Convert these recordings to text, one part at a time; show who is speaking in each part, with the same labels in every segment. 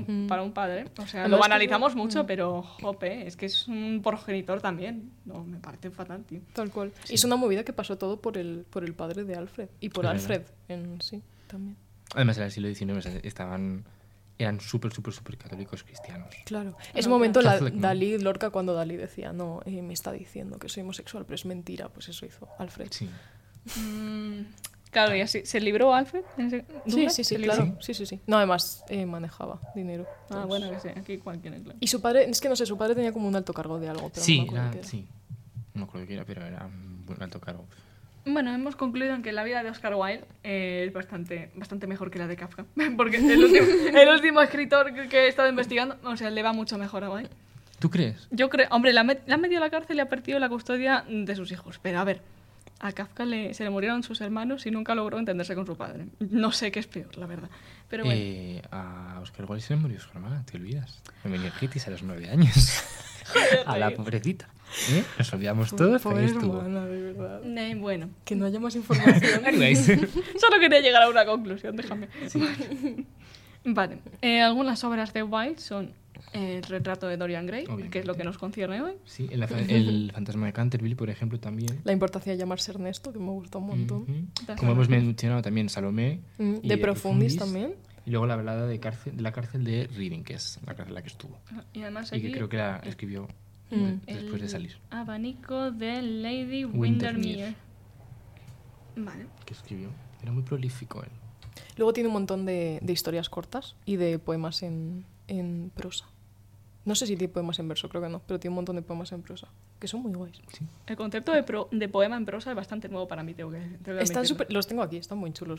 Speaker 1: para un padre. O sea,
Speaker 2: Además
Speaker 1: lo
Speaker 2: que
Speaker 1: banalizamos
Speaker 2: yo-
Speaker 1: mucho, pero jope, es que es un progenitor también. No, me parece fatal, tío.
Speaker 2: Tal cual. Y es una movida que pasó todo por el padre de Alfred. Y por
Speaker 3: Es
Speaker 2: Alfred en sí, también.
Speaker 3: Además, en el siglo XIX eran súper católicos cristianos.
Speaker 2: Claro. Ese
Speaker 1: No,
Speaker 2: momento
Speaker 3: claro. Catholic, ¿no?
Speaker 2: Dalí, Lorca, cuando Dalí decía, no, me está diciendo que soy homosexual, pero es mentira, pues eso hizo Alfred.
Speaker 3: Sí.
Speaker 1: Claro, y así. ¿Se libró Alfred?
Speaker 2: Sí,
Speaker 1: ¿Duda?
Speaker 2: sí, sí,
Speaker 1: ¿Se libró?
Speaker 2: claro. Sí. No, además manejaba dinero.
Speaker 1: Ah,
Speaker 2: Entonces-
Speaker 1: bueno, que sé, aquí cualquiera, claro.
Speaker 2: Y su padre, es que no sé, su padre tenía como un alto cargo de algo, pero no me
Speaker 3: Sí,
Speaker 2: acuerdo qué era.
Speaker 3: sí. No me acuerdo qué era, pero era un buen alto cargo.
Speaker 1: Bueno, hemos concluido en que la vida de Oscar Wilde es bastante mejor que la de Kafka. Porque el último escritor que he estado investigando, o sea, le va mucho mejor a Wilde.
Speaker 3: ¿Tú crees?
Speaker 1: Yo creo, hombre, la han metido a la cárcel y ha perdido la custodia de sus hijos. Pero a ver, a Kafka se le murieron sus hermanos y nunca logró entenderse con su padre. No sé qué es peor, la verdad. Pero bueno.
Speaker 3: A Oscar Wilde se le murió su hermana, te olvidas. En meningitis a los 9 años. A la pobrecita. Nos olvidamos todos, pero
Speaker 2: Pobre
Speaker 3: ahí estuvo.
Speaker 2: hermana, de verdad.
Speaker 1: Bueno,
Speaker 2: Que no haya más información.
Speaker 3: Anyways.
Speaker 1: solo quería llegar a una conclusión, déjame. Vale, algunas obras de Wilde son el retrato de Dorian Gray,
Speaker 3: Obviamente.
Speaker 1: que es lo que nos concierne hoy.
Speaker 3: Sí, el fantasma de Canterville, por ejemplo, también.
Speaker 2: La importancia de llamarse Ernesto, que me gusta un montón.
Speaker 3: Ujú. Como hemos mencionado también, Salomé. y
Speaker 2: De Profundis también.
Speaker 3: Y luego la balada de la cárcel de Reading, que es la cárcel en la que estuvo.
Speaker 1: Y además
Speaker 3: Y
Speaker 1: aquí
Speaker 3: que creo que la escribió después de salir.
Speaker 1: Abanico de Lady
Speaker 3: Windermere.
Speaker 1: Windermere. Vale.
Speaker 3: Que escribió. Era muy prolífico él.
Speaker 2: Luego tiene un montón de historias cortas y de poemas en prosa. No sé si tiene poemas en verso, creo que no, pero tiene un montón de poemas en prosa, que son muy guays.
Speaker 3: Sí.
Speaker 1: El concepto de poema en prosa es bastante nuevo para mí, tengo que
Speaker 2: Están
Speaker 1: admitirlo.
Speaker 2: los tengo aquí, están muy chulos.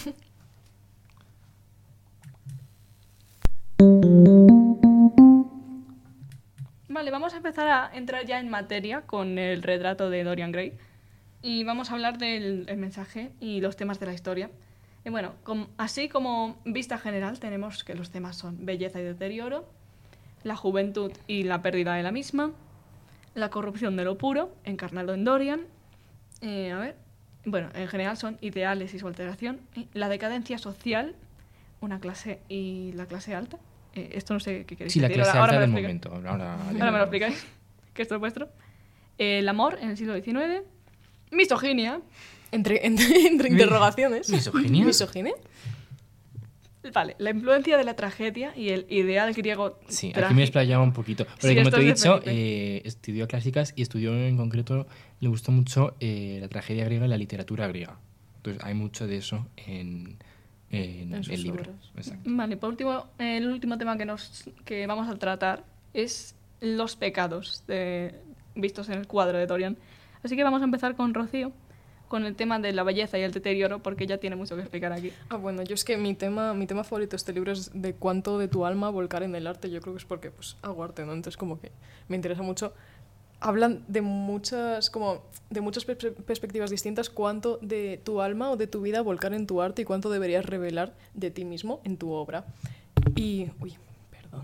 Speaker 1: Vale, vamos a empezar a entrar ya en materia con el retrato de Dorian Gray. Y vamos a hablar del el mensaje y los temas de la historia. Y bueno, así como vista general tenemos que los temas son belleza y deterioro, la juventud y la pérdida de la misma, la corrupción de lo puro, encarnado en Dorian, bueno, en general son ideales y su alteración, la decadencia social, una clase y la clase alta. Esto no sé qué queréis
Speaker 3: Sí, la
Speaker 1: decir.
Speaker 3: clase
Speaker 1: Ahora
Speaker 3: alta
Speaker 1: me lo
Speaker 3: del
Speaker 1: explicáis.
Speaker 3: momento.
Speaker 1: Ahora me lo explicáis, que esto es vuestro. El amor en el siglo XIX, misoginia.
Speaker 2: Entre interrogaciones.
Speaker 3: ¿Misoginia?
Speaker 2: ¿Misoginia?
Speaker 1: Vale, la influencia de la tragedia y el ideal griego.
Speaker 3: Sí, aquí
Speaker 1: trágico.
Speaker 3: me explayaba un poquito. Porque
Speaker 1: Sí,
Speaker 3: como
Speaker 1: esto
Speaker 3: te he
Speaker 1: es de
Speaker 3: dicho,
Speaker 1: Felipe.
Speaker 3: estudió clásicas y estudió en concreto, le gustó mucho la tragedia griega y la literatura griega. Entonces hay mucho de eso en
Speaker 2: sus
Speaker 3: el libro.
Speaker 2: obras.
Speaker 3: Exacto.
Speaker 1: Vale, por último, el último tema que vamos a tratar es los pecados vistos en el cuadro de Dorian. Así que vamos a empezar con Rocío, con el tema de la belleza y el deterioro, porque ella tiene mucho que explicar aquí.
Speaker 2: Bueno, yo es que mi tema favorito de este libro es de cuánto de tu alma volcar en el arte. Yo creo que es porque pues hago arte, ¿no? Entonces como que me interesa mucho. Hablan de muchas perspectivas distintas, cuánto de tu alma o de tu vida volcar en tu arte y cuánto deberías revelar de ti mismo en tu obra. Y... perdón.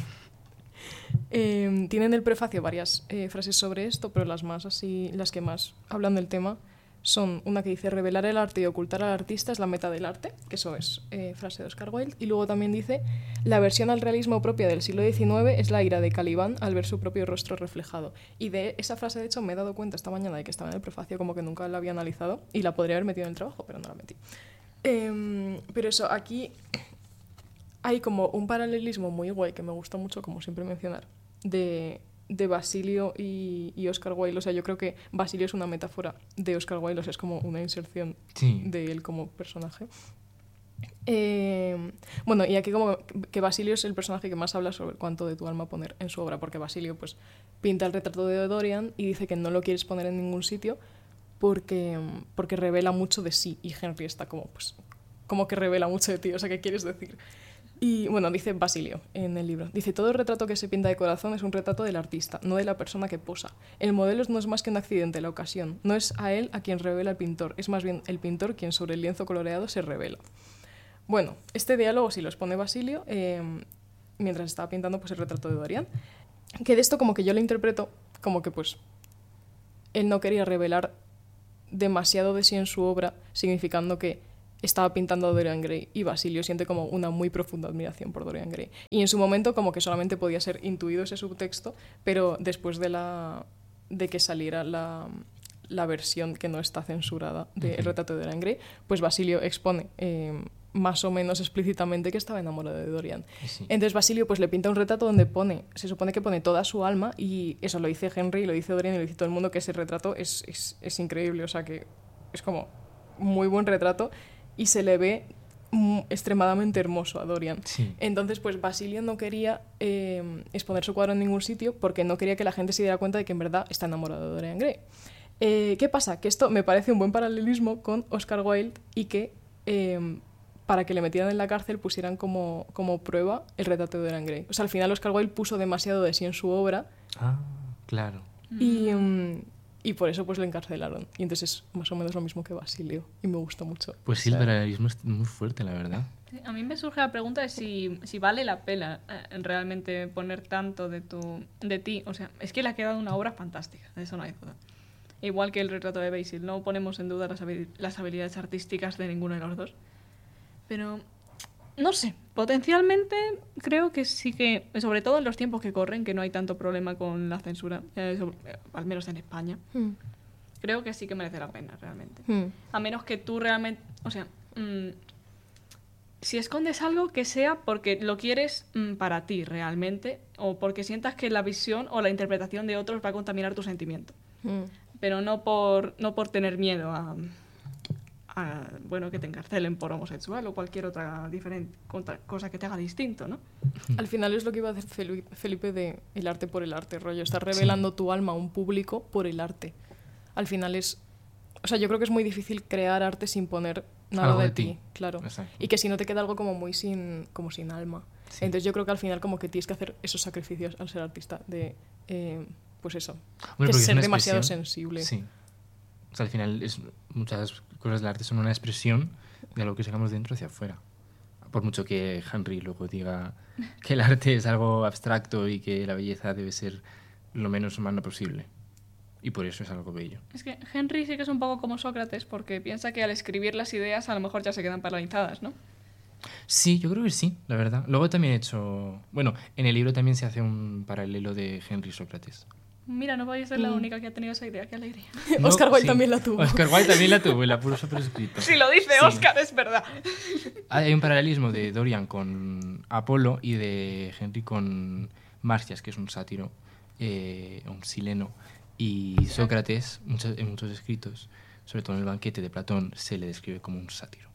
Speaker 2: Tiene en el prefacio varias frases sobre esto, pero las que más hablan del tema son una que dice: revelar el arte y ocultar al artista es la meta del arte, que eso es frase de Oscar Wilde, y luego también dice: la versión al realismo propia del siglo XIX es la ira de Calibán al ver su propio rostro reflejado. Y de esa frase, de hecho, me he dado cuenta esta mañana de que estaba en el prefacio, como que nunca la había analizado, y la podría haber metido en el trabajo, pero no la metí. Pero eso, aquí hay como un paralelismo muy guay que me gusta mucho, como siempre mencionar, de Basilio y Oscar Wilde. O sea, yo creo que Basilio es una metáfora de Oscar Wilde, o sea, es como una inserción de él como personaje. Bueno, y aquí como que Basilio es el personaje que más habla sobre cuánto de tu alma poner en su obra, porque Basilio pues pinta el retrato de Dorian y dice que no lo quieres poner en ningún sitio porque revela mucho de sí, y Henry está como que revela mucho de ti, o sea, ¿qué quieres decir? Y bueno, dice Basilio en el libro, dice: todo retrato que se pinta de corazón es un retrato del artista, no de la persona que posa. El modelo no es más que un accidente, la ocasión. No es a él a quien revela el pintor, es más bien el pintor quien sobre el lienzo coloreado se revela. Bueno, este diálogo sí lo expone Basilio mientras estaba pintando pues el retrato de Dorian, que de esto como que yo lo interpreto como que pues él no quería revelar demasiado de sí en su obra, significando que estaba pintando a Dorian Gray y Basilio siente como una muy profunda admiración por Dorian Gray. Y en su momento como que solamente podía ser intuido ese subtexto, pero después de que saliera la versión que no está censurada del retrato de Dorian Gray, pues Basilio expone más o menos explícitamente que estaba enamorado de Dorian.
Speaker 3: Sí.
Speaker 2: Entonces Basilio pues le pinta un retrato donde se supone que pone toda su alma, y eso lo dice Henry, lo dice Dorian y lo dice todo el mundo, que ese retrato es increíble, o sea que es como muy buen retrato y se le ve extremadamente hermoso a Dorian.
Speaker 3: Sí.
Speaker 2: Entonces pues Basilio no quería exponer su cuadro en ningún sitio porque no quería que la gente se diera cuenta de que en verdad está enamorado de Dorian Gray. ¿Qué pasa? Que esto me parece un buen paralelismo con Oscar Wilde, y que para que le metieran en la cárcel pusieran como prueba el retrato de Dorian Gray. O sea, al final Oscar Wilde puso demasiado de sí en su obra.
Speaker 3: Ah, claro.
Speaker 2: Y por eso pues le encarcelaron. Y entonces es más o menos lo mismo que Basilio. Y me gusta mucho.
Speaker 3: Pues sí, el paralelismo es muy fuerte, la verdad.
Speaker 1: Sí, a mí me surge la pregunta de si vale la pena realmente poner tanto de ti. O sea, es que le ha quedado una obra fantástica, de eso no hay duda. Igual que el retrato de Basil, no ponemos en duda las habilidades artísticas de ninguno de los dos. Pero, no sé, potencialmente creo que sí que, sobre todo en los tiempos que corren, que no hay tanto problema con la censura, al menos en España, creo que sí que merece la pena realmente. A menos que tú realmente, o sea, si escondes algo, que sea porque lo quieres para ti realmente, o porque sientas que la visión o la interpretación de otros va a contaminar tu sentimiento. Pero no por tener miedo a bueno, que te encarcelen por homosexual o cualquier otra cosa que te haga distinto, ¿no?
Speaker 2: Al final es lo que iba a hacer Felipe de el arte por el arte, rollo. Estás revelando tu alma a un público por el arte. Al final es... O sea, yo creo que es muy difícil crear arte sin poner nada
Speaker 3: Algo
Speaker 2: de
Speaker 3: de ti.
Speaker 2: claro.
Speaker 3: Exacto.
Speaker 2: Y que si no te queda algo como muy sin alma.
Speaker 3: Sí.
Speaker 2: Entonces yo creo que al final como que tienes que hacer esos sacrificios al ser artista de... pues eso,
Speaker 3: Bueno,
Speaker 2: que
Speaker 3: porque
Speaker 2: ser
Speaker 3: una
Speaker 2: demasiado
Speaker 3: expresión.
Speaker 2: sensible.
Speaker 3: Sí. O sea, al final muchas cosas del arte son una expresión de algo que sacamos dentro hacia afuera. Por mucho que Henry luego diga que el arte es algo abstracto y que la belleza debe ser lo menos humana posible. Y por eso es algo bello.
Speaker 1: Es que Henry sí que es un poco como Sócrates, porque piensa que al escribir las ideas a lo mejor ya se quedan paralizadas, ¿no?
Speaker 3: Sí, yo creo que sí, la verdad. Luego también he hecho... Bueno, en el libro también se hace un paralelo de Henry y Sócrates.
Speaker 1: Mira, no voy a ser la única que ha tenido esa idea, qué alegría.
Speaker 3: No,
Speaker 2: Oscar Wilde
Speaker 3: sí.
Speaker 2: también la tuvo.
Speaker 3: Oscar Wilde también la tuvo y la puso por escrito.
Speaker 1: Si lo dice
Speaker 3: Sí.
Speaker 1: Oscar, es verdad.
Speaker 3: Hay un paralelismo de Dorian con Apolo y de Henry con Marcias, que es un sátiro, un sileno. Y Sócrates, en muchos escritos, sobre todo en el banquete de Platón, se le describe como un sátiro.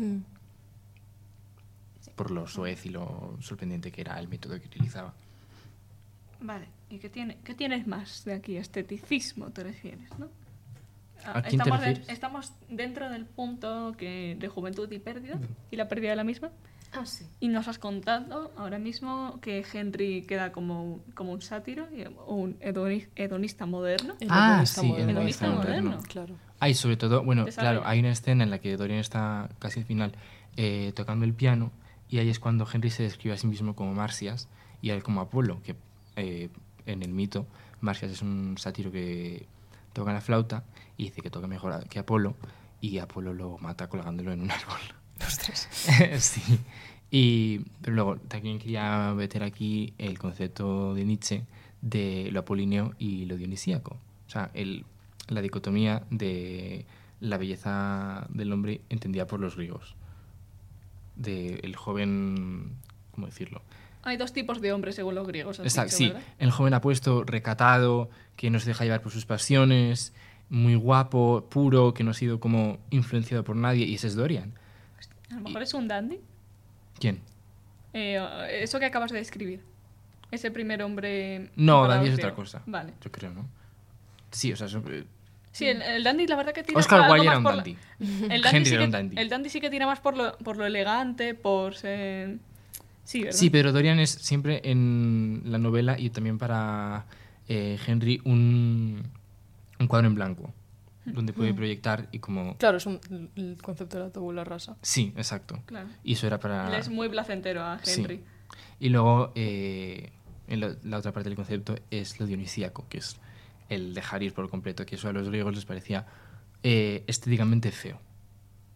Speaker 3: Por lo soez y lo sorprendente que era el método que utilizaba.
Speaker 1: Vale, ¿y qué tienes más de aquí? Esteticismo te refieres, ¿no?
Speaker 3: ¿A quién te refieres?
Speaker 1: Estamos dentro del punto de juventud y pérdida, y la pérdida de la misma.
Speaker 4: Ah, sí.
Speaker 1: Y nos has contado ahora mismo que Henry queda como un sátiro o un hedonista moderno.
Speaker 2: El
Speaker 3: Ah,
Speaker 2: hedonista
Speaker 3: sí,
Speaker 2: moderno.
Speaker 3: el hedonista moderno.
Speaker 2: Claro.
Speaker 3: Hay sobre todo, bueno,
Speaker 1: Desarrolla.
Speaker 3: claro, hay una escena en la que Dorian está casi al final tocando el piano, y ahí es cuando Henry se describe a sí mismo como Marcias y a él como Apolo, que en el mito Marcias es un sátiro que toca la flauta y dice que toca mejor que Apolo, y Apolo lo mata colgándolo en un árbol.
Speaker 2: Los tres.
Speaker 3: Sí. Pero luego también quería meter aquí el concepto de Nietzsche de lo apolíneo y lo dionisíaco. O sea, la dicotomía de la belleza del hombre entendida por los griegos. El joven, ¿cómo decirlo?
Speaker 1: Hay dos tipos de hombres según los griegos. has
Speaker 3: Exacto,
Speaker 1: dicho,
Speaker 3: sí.
Speaker 1: ¿verdad?
Speaker 3: El joven apuesto, recatado, que no se deja llevar por sus pasiones, muy guapo, puro, que no ha sido como influenciado por nadie, y ese es Dorian.
Speaker 1: A lo mejor es un dandy.
Speaker 3: ¿Quién?
Speaker 1: Eso que acabas de describir. Ese primer hombre...
Speaker 3: No,
Speaker 1: comparado
Speaker 3: dandy es
Speaker 1: griego.
Speaker 3: otra cosa.
Speaker 1: Vale.
Speaker 3: Yo creo, ¿no? Sí, o sea,
Speaker 1: Sí, el dandy la verdad que tira
Speaker 3: Oscar
Speaker 1: algo
Speaker 3: Wilde
Speaker 1: más
Speaker 3: era un
Speaker 1: por
Speaker 3: dandy.
Speaker 1: El dandy,
Speaker 3: Henry
Speaker 1: sí
Speaker 3: era
Speaker 1: que,
Speaker 3: un dandy.
Speaker 1: el dandy sí que tira más por lo elegante, por ser... Sí, ¿verdad?
Speaker 3: Sí, pero Dorian es siempre en la novela y también para Henry un cuadro en blanco, donde puede proyectar y como...
Speaker 2: Claro, es el concepto de la tabula rasa.
Speaker 3: Sí, exacto.
Speaker 1: Claro.
Speaker 3: Y eso era para...
Speaker 1: Él es muy placentero a Henry.
Speaker 3: Sí. Y luego, en la otra parte del concepto es lo dionisíaco, que es el dejar ir por completo, que eso a los griegos les parecía estéticamente feo.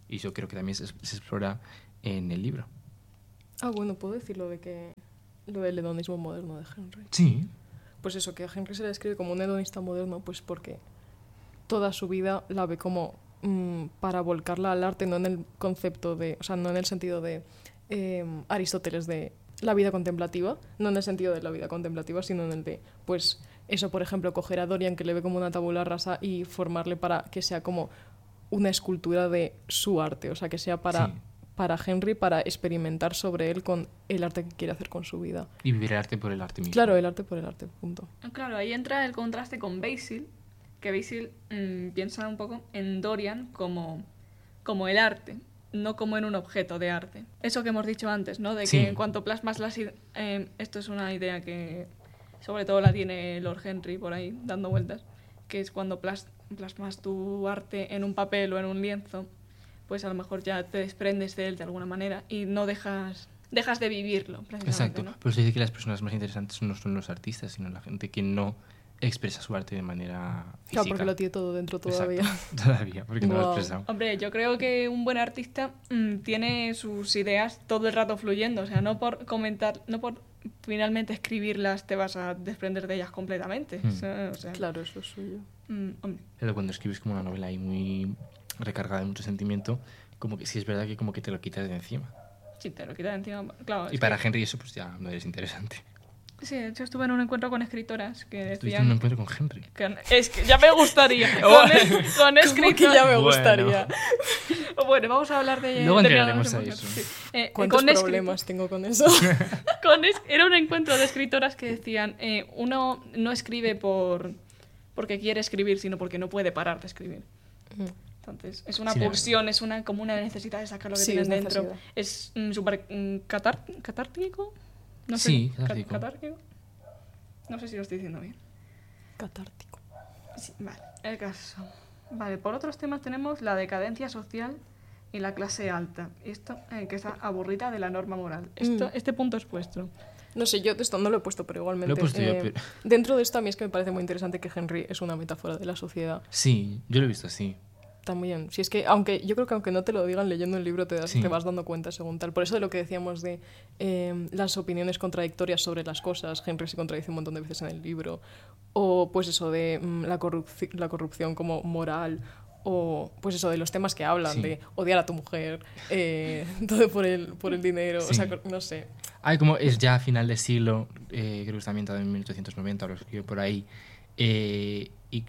Speaker 3: Y yo creo que también se explora en el libro.
Speaker 2: Ah, bueno, puedo decir lo del hedonismo moderno de Henry.
Speaker 3: Sí.
Speaker 2: Pues eso, que a Henry se le describe como un hedonista moderno, pues porque toda su vida la ve como para volcarla al arte, no en el concepto de, o sea, no en el sentido de Aristóteles de la vida contemplativa, no en el sentido de la vida contemplativa, sino en el de, pues, eso, por ejemplo, coger a Dorian, que le ve como una tabula rasa, y formarle para que sea como una escultura de su arte, o sea, que sea para...
Speaker 3: Sí.
Speaker 2: Para Henry, para experimentar sobre él con el arte que quiere hacer con su vida.
Speaker 3: Y vivir el arte por el arte mismo.
Speaker 2: Claro, el arte por el arte, punto.
Speaker 1: Claro, ahí entra el contraste con Basil, que Basil piensa un poco en Dorian como el arte, no como en un objeto de arte. Eso que hemos dicho antes, ¿no? De
Speaker 3: Sí.
Speaker 1: que en cuanto plasmas esto es una idea que sobre todo la tiene Lord Henry por ahí dando vueltas, que es cuando plasmas tu arte en un papel o en un lienzo, pues a lo mejor ya te desprendes de él de alguna manera y no dejas de vivirlo, precisamente,
Speaker 3: Exacto.
Speaker 1: ¿no?
Speaker 3: Pero se dice que las personas más interesantes no son los artistas, sino la gente que no expresa su arte de manera física.
Speaker 2: Claro, porque lo tiene todo dentro todavía.
Speaker 3: Exacto. Todavía, porque no lo ha
Speaker 2: Wow.
Speaker 3: expresado.
Speaker 1: Hombre, yo creo que un buen artista tiene sus ideas todo el rato fluyendo, o sea, no por comentar, no por finalmente escribirlas te vas a desprender de ellas completamente. O sea,
Speaker 2: Claro, eso es suyo.
Speaker 1: hombre.
Speaker 3: Pero cuando escribes como una novela ahí muy recargada de mucho sentimiento, como que sí es verdad que como que te lo quitas de encima.
Speaker 1: Sí, te lo quitas encima. Claro,
Speaker 3: Y
Speaker 1: es
Speaker 3: para
Speaker 1: que-
Speaker 3: Henry eso pues ya no eres interesante.
Speaker 1: Sí, de hecho estuve en un encuentro con escritoras que
Speaker 3: Tuviste
Speaker 1: decían...
Speaker 3: un encuentro con Henry.
Speaker 1: Es que ya me gustaría. Con
Speaker 2: Que
Speaker 1: escritoras...
Speaker 2: ya me
Speaker 3: Bueno.
Speaker 2: gustaría.
Speaker 1: Bueno, vamos a hablar de...
Speaker 3: Luego
Speaker 1: de
Speaker 3: entraremos
Speaker 1: mi
Speaker 3: a
Speaker 1: amor,
Speaker 3: eso.
Speaker 1: sí.
Speaker 2: ¿Cuántos
Speaker 1: con
Speaker 2: problemas tengo con eso?
Speaker 1: Era un encuentro de escritoras que decían, uno no escribe porque quiere escribir, sino porque no puede parar de escribir. Entonces, es una
Speaker 3: Sí, la
Speaker 1: pulsión, es una como una necesidad de sacar lo que
Speaker 2: Sí,
Speaker 1: tienen
Speaker 2: es
Speaker 1: dentro.
Speaker 2: necesidad.
Speaker 1: Es súper catártico. No sé,
Speaker 3: Sí, catártico.
Speaker 1: catártico. No sé si lo estoy diciendo bien.
Speaker 2: Catártico.
Speaker 1: Sí, vale, el caso. Vale, por otros temas tenemos la decadencia social y la clase alta. Esto, que es aburrida de la norma moral. Este punto es vuestro.
Speaker 2: No sé, yo de esto no lo he puesto, pero igualmente...
Speaker 3: Lo he puesto yo, pero-
Speaker 2: Dentro de esto a mí es que me parece muy interesante que Henry es una metáfora de la sociedad.
Speaker 3: Sí, yo lo he visto así.
Speaker 2: También, si es que yo creo que aunque no te lo digan leyendo el libro
Speaker 3: Sí.
Speaker 2: te vas dando cuenta según tal. Por eso de lo que decíamos de las opiniones contradictorias sobre las cosas, Henry se contradice un montón de veces en el libro, o pues eso de la corrupción como moral, o pues eso de los temas que hablan,
Speaker 3: Sí.
Speaker 2: de odiar a tu mujer, todo por el dinero,
Speaker 3: Sí.
Speaker 2: o sea, no sé.
Speaker 3: Hay como es ya a final de siglo, creo que está ambientado en 1890, lo escribe por ahí, y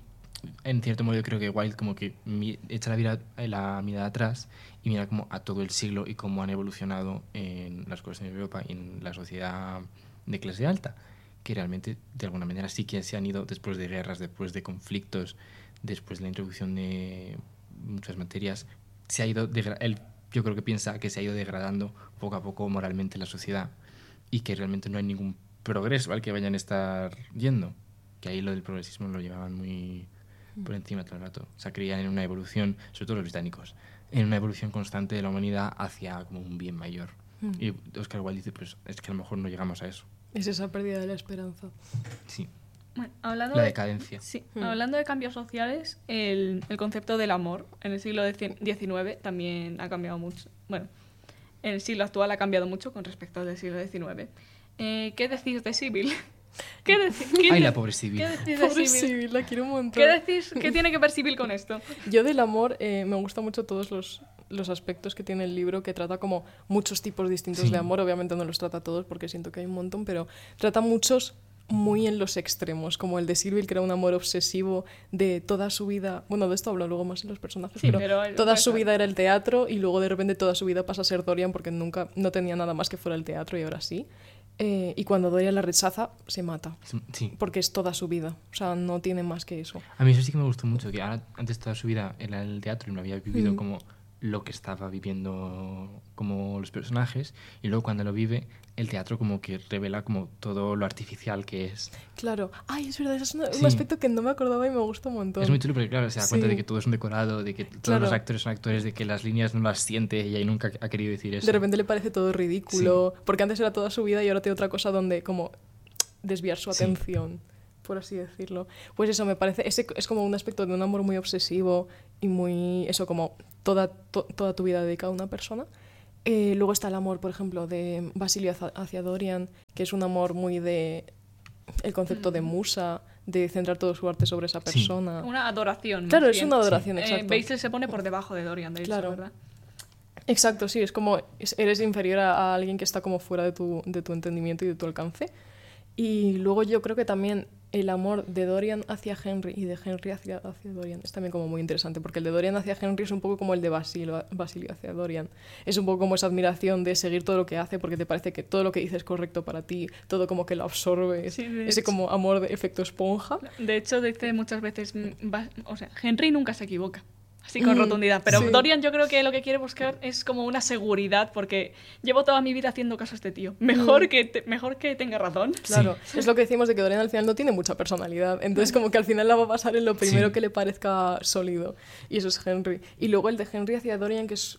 Speaker 3: en cierto modo yo creo que Wilde como que echa la mirada atrás y mira como a todo el siglo y cómo han evolucionado en las cosas en Europa y en la sociedad de clase alta, que realmente de alguna manera sí que se han ido después de guerras, después de conflictos, después de la introducción de muchas materias, se ha ido él yo creo que piensa que se ha ido degradando poco a poco moralmente la sociedad y que realmente no hay ningún progreso al que vayan a estar yendo, que ahí lo del progresismo lo llevaban muy por encima todo el rato. O sea, creían en una evolución, sobre todo los británicos, en una evolución constante de la humanidad hacia como un bien mayor. Y Oscar Wilde dice, pues es que a lo mejor no llegamos a eso.
Speaker 2: Es esa pérdida de la esperanza.
Speaker 3: Sí,
Speaker 1: Bueno, hablando
Speaker 3: la
Speaker 1: de-
Speaker 3: decadencia.
Speaker 1: Sí, hablando de cambios sociales, el concepto del amor en el siglo XIX también ha cambiado mucho. Bueno, en el siglo actual ha cambiado mucho con respecto al del siglo XIX. ¿Qué decís de Sibyl?
Speaker 3: Ay, la pobre Sibyl.
Speaker 1: ¿Qué decís de
Speaker 2: Pobre
Speaker 1: Sibyl?
Speaker 2: Sibyl, la quiero un montón.
Speaker 1: ¿Qué decís? ¿Qué tiene que ver Sibyl con esto?
Speaker 2: Yo del amor me gustan mucho todos los aspectos que tiene el libro, que trata como muchos tipos distintos
Speaker 3: Sí.
Speaker 2: de amor. Obviamente no los trata todos porque siento que hay un montón, pero trata muchos muy en los extremos, como el de Sibyl, que era un amor obsesivo de toda su vida. Bueno, de esto hablo luego más en los personajes,
Speaker 1: Sí, pero
Speaker 2: toda su
Speaker 1: pues,
Speaker 2: vida era el teatro y luego de repente toda su vida pasa a ser Dorian porque nunca no tenía nada más que fuera el teatro y ahora sí. Y cuando Dorian la rechaza, se mata.
Speaker 3: Sí.
Speaker 2: Porque es toda su vida. O sea, no tiene más que eso.
Speaker 3: A mí eso sí que me gustó mucho, que ahora, antes toda su vida era el teatro y no había vivido como lo que estaba viviendo como los personajes, y luego cuando lo vive, el teatro como que revela como todo lo artificial que es.
Speaker 2: Claro. Ay, es verdad, ese es un
Speaker 3: Sí.
Speaker 2: aspecto que no me acordaba y me gusta un montón.
Speaker 3: Es muy chulo porque, claro, se da cuenta
Speaker 2: Sí.
Speaker 3: de que todo es un decorado, de que todos
Speaker 2: Claro.
Speaker 3: los actores son actores, de que las líneas no las siente ella y nunca ha querido decir eso.
Speaker 2: De repente le parece todo ridículo, porque antes era toda su vida y ahora tiene otra cosa donde como desviar su
Speaker 3: Sí.
Speaker 2: atención, por así decirlo. Pues eso, me parece, ese es como un aspecto de un amor muy obsesivo y muy, eso como toda tu vida dedicada a una persona. Luego está el amor, por ejemplo, de Basilio hacia Dorian, que es un amor muy de el concepto de musa, de centrar todo su arte sobre esa persona.
Speaker 1: Una adoración.
Speaker 2: Claro,
Speaker 1: más
Speaker 2: es
Speaker 1: bien.
Speaker 2: una adoración, exacto.
Speaker 1: Basil se pone por debajo de Dorian, de hecho,
Speaker 2: Claro.
Speaker 1: ¿verdad?
Speaker 2: Exacto, sí, es como eres inferior a alguien que está como fuera de tu entendimiento y de tu alcance. Y luego yo creo que también el amor de Dorian hacia Henry y de Henry hacia Dorian es también como muy interesante, porque el de Dorian hacia Henry es un poco como el de Basilio hacia Dorian. Es un poco como esa admiración de seguir todo lo que hace porque te parece que todo lo que dice es correcto para ti, todo como que lo absorbes,
Speaker 1: Sí, de
Speaker 2: ese
Speaker 1: hecho.
Speaker 2: como amor de efecto esponja.
Speaker 1: De hecho, dice muchas veces, o sea, Henry nunca se equivoca, así con rotundidad, pero
Speaker 2: sí.
Speaker 1: Dorian yo creo que lo que quiere buscar es como una seguridad, porque llevo toda mi vida haciendo caso a este tío. Mejor que tenga razón.
Speaker 2: Claro, es lo que decimos de que Dorian al final no tiene mucha personalidad, entonces como que al final la va a pasar en lo primero
Speaker 3: Sí.
Speaker 2: que le parezca sólido, y eso es Henry. Y luego el de Henry hacia Dorian, que es...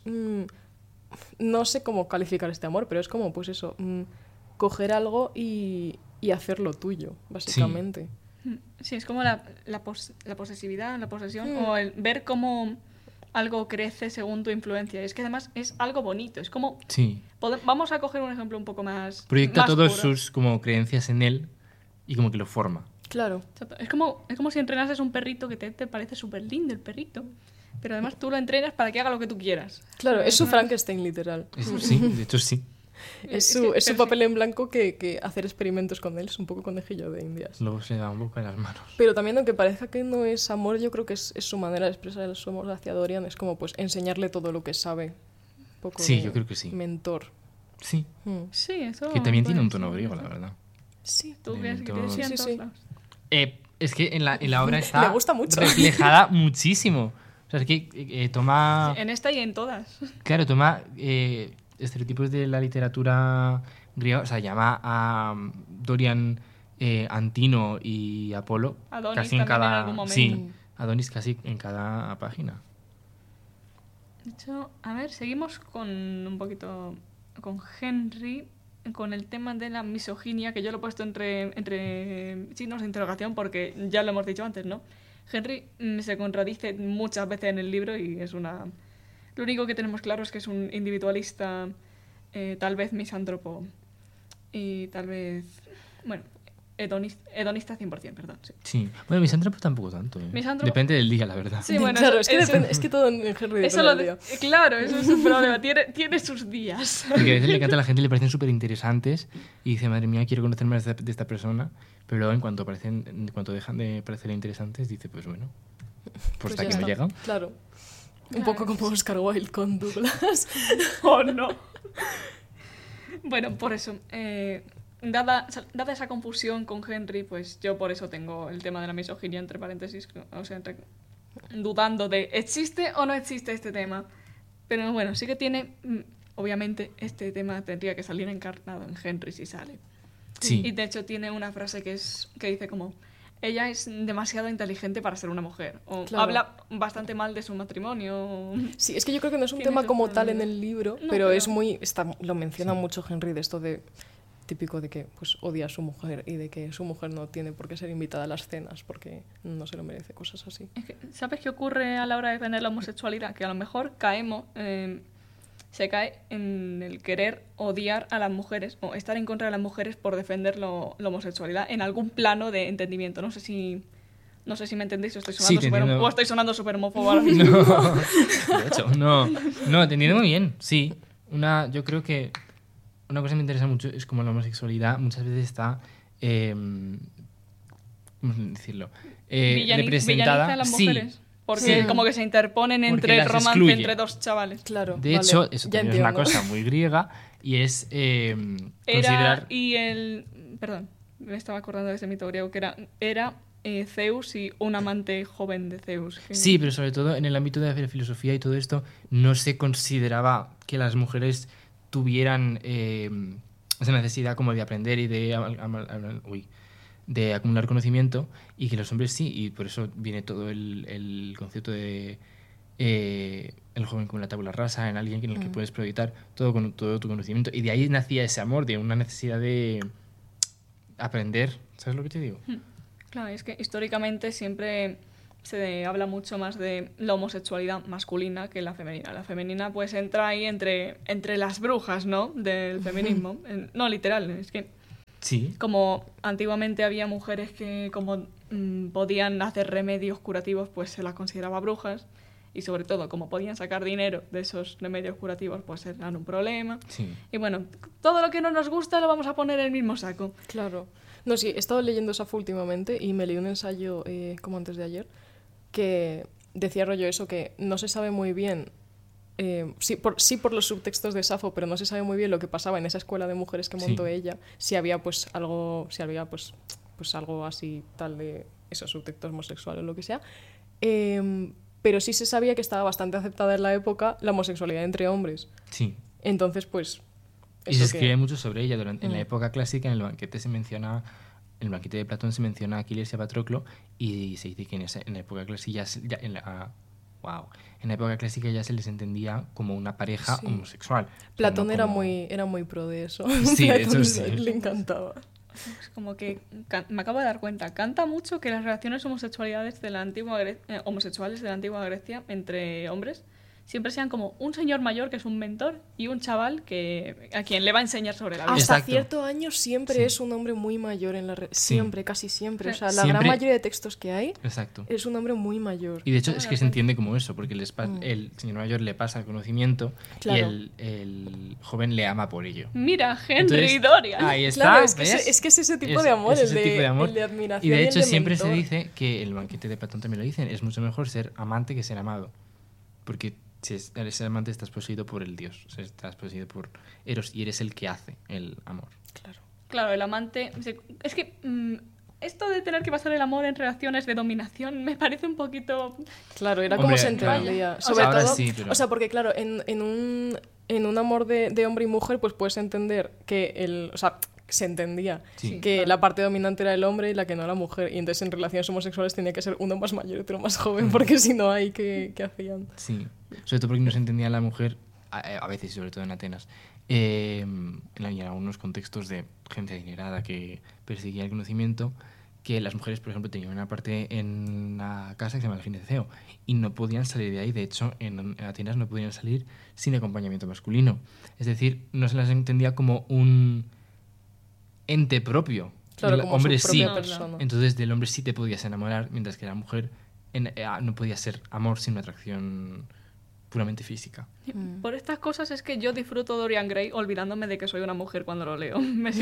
Speaker 2: no sé cómo calificar este amor, pero es como, pues eso, coger algo y hacerlo tuyo, básicamente.
Speaker 1: Sí, es como la posesividad, la posesión, o el ver cómo algo crece según tu influencia. Es que además es algo bonito, es como...
Speaker 3: Sí.
Speaker 1: Vamos a coger un ejemplo un poco más...
Speaker 3: Proyecta
Speaker 1: más
Speaker 3: todas
Speaker 1: puro.
Speaker 3: sus como creencias en él y como que lo forma.
Speaker 2: Claro.
Speaker 1: Exacto. Es como si entrenases un perrito que te parece súper lindo el perrito, pero además tú lo entrenas para que haga lo que tú quieras.
Speaker 2: Claro, es su Frankenstein literal.
Speaker 3: Sí, de hecho sí.
Speaker 2: Es
Speaker 1: que-
Speaker 2: su
Speaker 1: pero
Speaker 2: papel en blanco que hacer experimentos con él es un poco conejillo de indias.
Speaker 3: Luego se da un poco en las manos.
Speaker 2: Pero también, aunque parezca que no es amor, yo creo que es su manera de expresar su amor hacia Dorian. Es como pues enseñarle todo lo que sabe. Un poco
Speaker 3: Sí,
Speaker 2: de
Speaker 3: yo creo que sí.
Speaker 2: mentor.
Speaker 3: Sí.
Speaker 1: Sí, eso...
Speaker 3: Que también tiene un
Speaker 1: puede
Speaker 3: tono
Speaker 1: ser.
Speaker 3: griego, la verdad.
Speaker 2: Sí.
Speaker 1: Tú
Speaker 3: De
Speaker 1: ves que
Speaker 3: mentor.
Speaker 1: tienes en
Speaker 2: Sí,
Speaker 1: todos
Speaker 2: sí.
Speaker 1: lados.
Speaker 3: Es que en la obra está
Speaker 2: Me gusta mucho.
Speaker 3: reflejada muchísimo. O sea, es que toma...
Speaker 1: En esta y en todas.
Speaker 3: Claro, toma estereotipos de la literatura griega. O sea, llama a Dorian Antino y Apolo
Speaker 1: Adonis
Speaker 3: casi en
Speaker 1: también en
Speaker 3: cada...
Speaker 1: algún momento.
Speaker 3: Sí, Adonis casi en cada página.
Speaker 1: De hecho, a ver, seguimos con un poquito... con Henry, con el tema de la misoginia, que yo lo he puesto entre signos de interrogación porque ya lo hemos dicho antes, ¿no? Henry se contradice muchas veces en el libro y es una... Lo único que tenemos claro es que es un individualista, tal vez misántropo y tal vez... Bueno, hedonista 100%, perdón, sí.
Speaker 3: Sí. Bueno, misántropo tampoco tanto.
Speaker 1: Misántropo-
Speaker 3: Depende del día, la verdad.
Speaker 1: Sí, bueno,
Speaker 2: claro,
Speaker 1: eso-
Speaker 2: es que,
Speaker 1: eso-
Speaker 2: depende, es que todo en Henry depende
Speaker 1: Eso lo
Speaker 2: del día.
Speaker 1: claro, eso es un problema. Tiene sus días.
Speaker 3: Porque a veces le encanta a la gente, le parecen súper interesantes y dice, madre mía, quiero conocer más de esta persona. Pero luego, en cuanto dejan de parecerle interesantes, dice, pues bueno, pues hasta
Speaker 2: ya
Speaker 3: aquí me he
Speaker 2: está.
Speaker 3: llegado.
Speaker 2: Claro. Un poco como Oscar Wilde con Douglas.
Speaker 1: Oh, no. Bueno, por eso. Dada esa confusión con Henry, pues yo por eso tengo el tema de la misoginia entre paréntesis, o sea, dudando de ¿existe o no existe este tema? Pero bueno, sí que tiene, obviamente, este tema tendría que salir encarnado en Henry si sale.
Speaker 3: Sí.
Speaker 1: Y de hecho tiene una frase que dice como ella es demasiado inteligente para ser una mujer. O
Speaker 2: Claro.
Speaker 1: habla bastante mal de su matrimonio.
Speaker 2: Sí, es que yo creo que no es un
Speaker 1: Tiene
Speaker 2: tema
Speaker 1: sus
Speaker 2: como tal en
Speaker 1: problemas.
Speaker 2: el libro,
Speaker 1: No,
Speaker 2: pero
Speaker 1: pero-
Speaker 2: es muy... lo menciona mucho Henry de esto de... típico de que pues odia a su mujer y de que su mujer no tiene por qué ser invitada a las cenas porque no se lo merece, cosas así.
Speaker 1: Es que, ¿sabes qué ocurre a la hora de defender la homosexualidad? Que a lo mejor se cae en el querer odiar a las mujeres o estar en contra de las mujeres por defender la homosexualidad en algún plano de entendimiento. No sé si me entendéis o estoy sonando
Speaker 3: Sí, te entiendo.
Speaker 1: o estoy sonando súper homófobo ahora mismo.
Speaker 3: No, de hecho, no, te entiendo muy bien, sí. Yo creo que una cosa que me interesa mucho es como la homosexualidad muchas veces está, ¿cómo decirlo? Representada.
Speaker 1: Villaniza a las mujeres.
Speaker 3: Sí,
Speaker 1: Porque
Speaker 3: sí.
Speaker 1: como que se interponen
Speaker 3: Porque
Speaker 1: entre el
Speaker 3: las
Speaker 1: romance
Speaker 3: excluye.
Speaker 1: entre dos chavales.
Speaker 2: Claro.
Speaker 3: De
Speaker 2: vale,
Speaker 3: hecho, eso
Speaker 2: ya
Speaker 3: también es una
Speaker 2: entiendo.
Speaker 3: cosa muy griega y es
Speaker 1: Era
Speaker 3: considerar...
Speaker 1: y perdón, me estaba acordando de ese mito griego que era Zeus y un amante joven de Zeus.
Speaker 3: Sí, pero sobre todo en el ámbito de la filosofía y todo esto, no se consideraba que las mujeres tuvieran esa necesidad como de aprender y de acumular conocimiento, y que los hombres sí, y por eso viene todo el concepto de el joven como la tabula rasa, en alguien en el que puedes proyectar todo tu conocimiento, y de ahí nacía ese amor, de una necesidad de aprender. ¿Sabes lo que te digo?
Speaker 1: Claro, es que históricamente siempre se habla mucho más de la homosexualidad masculina que la femenina. La femenina pues entra ahí entre las brujas, ¿no? Del feminismo. No, literal, es que
Speaker 3: Sí.
Speaker 1: como antiguamente había mujeres que como podían hacer remedios curativos, pues se las consideraba brujas. Y sobre todo, como podían sacar dinero de esos remedios curativos, pues eran un problema.
Speaker 3: Sí.
Speaker 1: Y bueno, todo lo que no nos gusta lo vamos a poner en el mismo saco.
Speaker 2: Claro. No, sí, he estado leyendo Safo últimamente y me leí un ensayo como antes de ayer que decía rollo eso, que no se sabe muy bien, sí por los subtextos de Safo, pero no se sabe muy bien lo que pasaba en esa escuela de mujeres que montó
Speaker 3: Sí.
Speaker 2: ella, si había pues algo, pues algo así tal de esos subtextos homosexuales o lo que sea. Pero sí se sabía que estaba bastante aceptada en la época la homosexualidad entre hombres.
Speaker 3: Sí.
Speaker 2: Entonces, pues...
Speaker 3: Y se
Speaker 2: eso que-
Speaker 3: escribe mucho sobre ella. En la época clásica, en el banquete se menciona, en el banquete de Platón se menciona a Aquiles y a Patroclo, y se dice que en la época clásica en la época clásica ya se les entendía como una pareja
Speaker 2: Sí.
Speaker 3: homosexual. O sea,
Speaker 2: Platón
Speaker 3: no
Speaker 2: era
Speaker 3: como-
Speaker 2: muy pro de eso.
Speaker 3: Sí, de
Speaker 2: Platón
Speaker 3: hecho, sí.
Speaker 2: le encantaba.
Speaker 1: Es como que me acabo de dar cuenta, canta mucho que las relaciones homosexualidades de la antigua homosexuales de la antigua Grecia entre hombres siempre sean como un señor mayor que es un mentor y un chaval que a quien le va a enseñar sobre la vida.
Speaker 2: Hasta
Speaker 3: Exacto.
Speaker 2: cierto año siempre
Speaker 3: Sí.
Speaker 2: es un hombre muy mayor en la
Speaker 3: Sí.
Speaker 2: siempre, casi siempre. O sea, la
Speaker 3: Siempre-
Speaker 2: gran mayoría de textos que hay
Speaker 3: Exacto.
Speaker 2: es un hombre muy mayor.
Speaker 3: Y de hecho
Speaker 1: Ah,
Speaker 3: es que se
Speaker 1: bueno.
Speaker 3: entiende como eso, porque el señor mayor le pasa el conocimiento
Speaker 2: Claro.
Speaker 3: y el joven le ama por ello.
Speaker 1: Mira, Henry
Speaker 3: Entonces,
Speaker 1: y Dorian.
Speaker 3: Ahí está,
Speaker 2: Claro, es que,
Speaker 3: ¿ves?
Speaker 2: es que es ese tipo de amor,
Speaker 3: es ese tipo de amor.
Speaker 2: el de admiración.
Speaker 3: Y de
Speaker 2: el
Speaker 3: hecho
Speaker 2: de
Speaker 3: siempre se
Speaker 2: mentor.
Speaker 3: dice que el banquete de Platón también lo dicen, es mucho mejor ser amante que ser amado. Porque si eres amante estás poseído por el dios, o sea, estás poseído por Eros y eres el que hace el amor.
Speaker 2: Claro.
Speaker 1: Claro, el amante... Es que esto de tener que basar el amor en relaciones de dominación me parece un poquito...
Speaker 2: Claro, era
Speaker 3: Hombre,
Speaker 2: como se
Speaker 3: claro.
Speaker 2: entendía.
Speaker 1: O
Speaker 2: Sobre
Speaker 1: sea,
Speaker 3: ahora
Speaker 2: todo,
Speaker 3: sí, pero-
Speaker 2: o sea, porque claro, en un amor de hombre y mujer, pues puedes entender que o sea, se entendía
Speaker 3: Sí.
Speaker 2: que
Speaker 1: claro.
Speaker 2: la parte dominante era el hombre y la que no la mujer. Y entonces en relaciones homosexuales tenía que ser uno más mayor y otro más joven, porque si no hay ¿qué hacían?
Speaker 3: Sí, sobre todo porque no se entendía la mujer, a veces, sobre todo en Atenas, en algunos contextos de gente adinerada que perseguía el conocimiento, que las mujeres, por ejemplo, tenían una parte en la casa que se llama el gineceo y no podían salir de ahí. De hecho, en Atenas no podían salir sin acompañamiento masculino. Es decir, no se las entendía como un ente propio.
Speaker 2: Claro,
Speaker 3: El
Speaker 2: como
Speaker 3: hombre
Speaker 2: su
Speaker 3: sí.
Speaker 2: propia
Speaker 1: No,
Speaker 2: persona.
Speaker 3: Entonces, del hombre sí te podías enamorar, mientras que la mujer no podía ser amor sin una atracción puramente física.
Speaker 1: Por estas cosas es que yo disfruto Dorian Gray olvidándome de que soy una mujer cuando lo leo.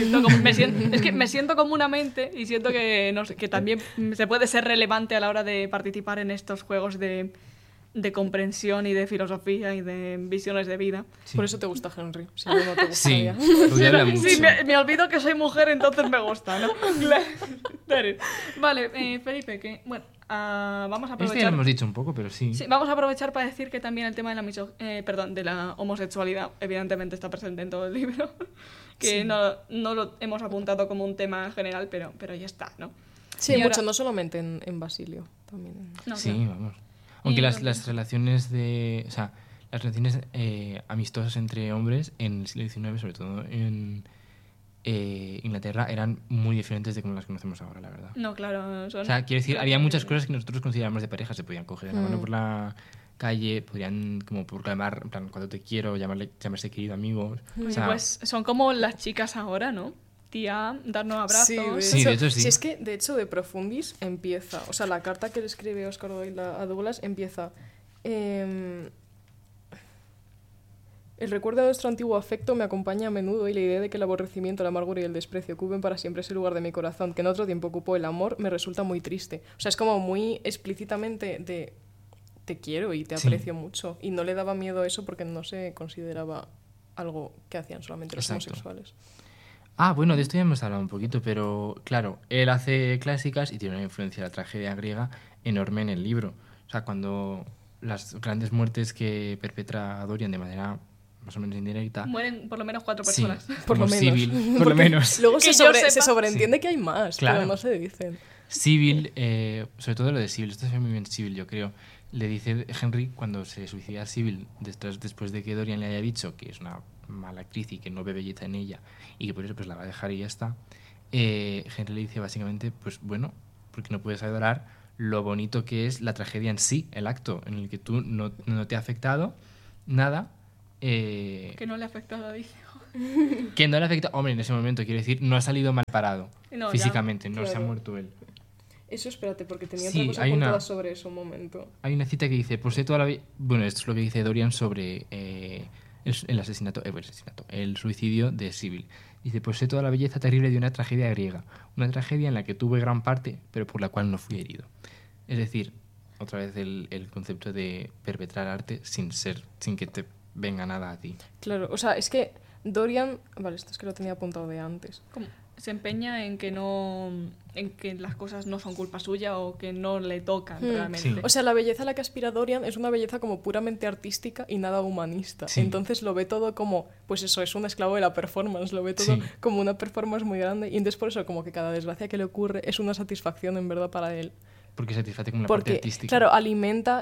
Speaker 1: Es que me siento comúnmente y siento que, no sé, que también se puede ser relevante a la hora de participar en estos juegos de comprensión y de filosofía y de visiones de vida.
Speaker 3: Sí.
Speaker 2: Por eso te gusta Henry, si no, no te
Speaker 3: Sí,
Speaker 2: gustaría.
Speaker 3: podía hablar mucho.
Speaker 1: Sí, me olvido que soy mujer, entonces me gusta, ¿no? Claro. Vale, Felipe, que bueno, vamos a
Speaker 3: Esto ya
Speaker 1: aprovechar.
Speaker 3: lo hemos dicho un poco, pero sí.
Speaker 1: Sí, vamos a aprovechar para decir que también el tema de de la homosexualidad evidentemente está presente en todo el libro, que
Speaker 2: Sí.
Speaker 1: no lo hemos apuntado como un tema general, pero ya está, ¿no?
Speaker 2: Sí,
Speaker 1: Y ahora-
Speaker 2: mucho, no solamente en Basilio, también.
Speaker 1: No,
Speaker 3: Sí,
Speaker 1: claro.
Speaker 3: vamos. Aunque
Speaker 1: Y
Speaker 3: las
Speaker 1: entonces-
Speaker 3: relaciones o sea, las relaciones amistosas entre hombres en el siglo XIX, sobre todo en Inglaterra, eran muy diferentes de como las conocemos ahora, la verdad.
Speaker 1: No, claro.
Speaker 3: O sea, quiero decir, había muchas cosas que nosotros consideramos de pareja. Se podían coger de la mano por la calle, podrían como proclamar, en plan, cuando te quiero, llamarse querido amigo. O sea,
Speaker 1: Pues son como las chicas ahora, ¿no? Tía, darnos abrazos.
Speaker 3: Sí, de hecho sí.
Speaker 2: Si es que, de hecho, de Profundis empieza, o sea, la carta que le escribe Oscar Wilde a Douglas empieza... el recuerdo de nuestro antiguo afecto me acompaña a menudo y la idea de que el aborrecimiento, la amargura y el desprecio ocupen para siempre ese lugar de mi corazón que en otro tiempo ocupó el amor me resulta muy triste. O sea, es como muy explícitamente de te quiero y te
Speaker 3: Sí.
Speaker 2: aprecio mucho. Y no le daba miedo eso porque no se consideraba algo que hacían solamente los
Speaker 3: Exacto.
Speaker 2: homosexuales.
Speaker 3: bueno, de esto ya hemos hablado un poquito, pero claro, él hace clásicas y tiene una influencia de la tragedia griega enorme en el libro. O sea, cuando las grandes muertes que perpetra Dorian de manera más o menos indirecta...
Speaker 1: Mueren por lo menos 4
Speaker 3: Sí,
Speaker 1: personas.
Speaker 2: Por lo
Speaker 3: como
Speaker 2: menos.
Speaker 3: Sibyl, por lo
Speaker 2: Porque
Speaker 3: menos.
Speaker 2: Luego
Speaker 1: Que
Speaker 2: se,
Speaker 1: yo
Speaker 2: se
Speaker 1: sepa.
Speaker 2: sobreentiende que hay más,
Speaker 3: Claro.
Speaker 2: pero no se dicen.
Speaker 3: Sibyl, sobre todo lo de Sibyl, esto se ve muy bien Sibyl, yo creo. Le dice Henry cuando se suicida Sibyl después de que Dorian le haya dicho que es una mala actriz y que no ve belleza en ella y que por eso pues la va a dejar y ya está. Henry le dice básicamente, pues bueno, porque no puedes adorar lo bonito que es la tragedia en sí, el acto en el que tú no te ha afectado nada.
Speaker 1: Que no le ha afectado, dice.
Speaker 3: Que no le afecta, hombre, en ese momento, quiero decir, no ha salido mal parado
Speaker 1: No,
Speaker 3: físicamente,
Speaker 2: ya.
Speaker 3: no se ha
Speaker 2: Claro.
Speaker 3: muerto él.
Speaker 2: Eso espérate, porque tenía
Speaker 3: Sí,
Speaker 2: otra cosa
Speaker 3: hay una-
Speaker 2: apuntada sobre eso un momento.
Speaker 3: Hay una cita que dice, por ser toda la bueno, esto es lo que dice Dorian sobre el asesinato, el suicidio de Sibyl. Dice, posee toda la belleza terrible de una tragedia griega, una tragedia en la que tuve gran parte, pero por la cual no fui herido. Es decir, otra vez el concepto de perpetrar arte sin que te venga nada a ti.
Speaker 2: Claro, o sea, es que Dorian... Vale, esto es que lo tenía apuntado de antes.
Speaker 1: Como se empeña en que no, en que las cosas no son culpa suya o que no le tocan realmente.
Speaker 3: Sí.
Speaker 2: O sea, la belleza a la que aspira Dorian es una belleza como puramente artística y nada humanista.
Speaker 3: Sí.
Speaker 2: Entonces lo ve todo como, pues eso, es un esclavo de la performance, lo ve todo
Speaker 3: Sí.
Speaker 2: como una performance muy grande y entonces por eso como que cada desgracia que le ocurre es una satisfacción en verdad para él.
Speaker 3: Porque satisface como la parte
Speaker 2: Porque,
Speaker 3: artística.
Speaker 2: claro, alimenta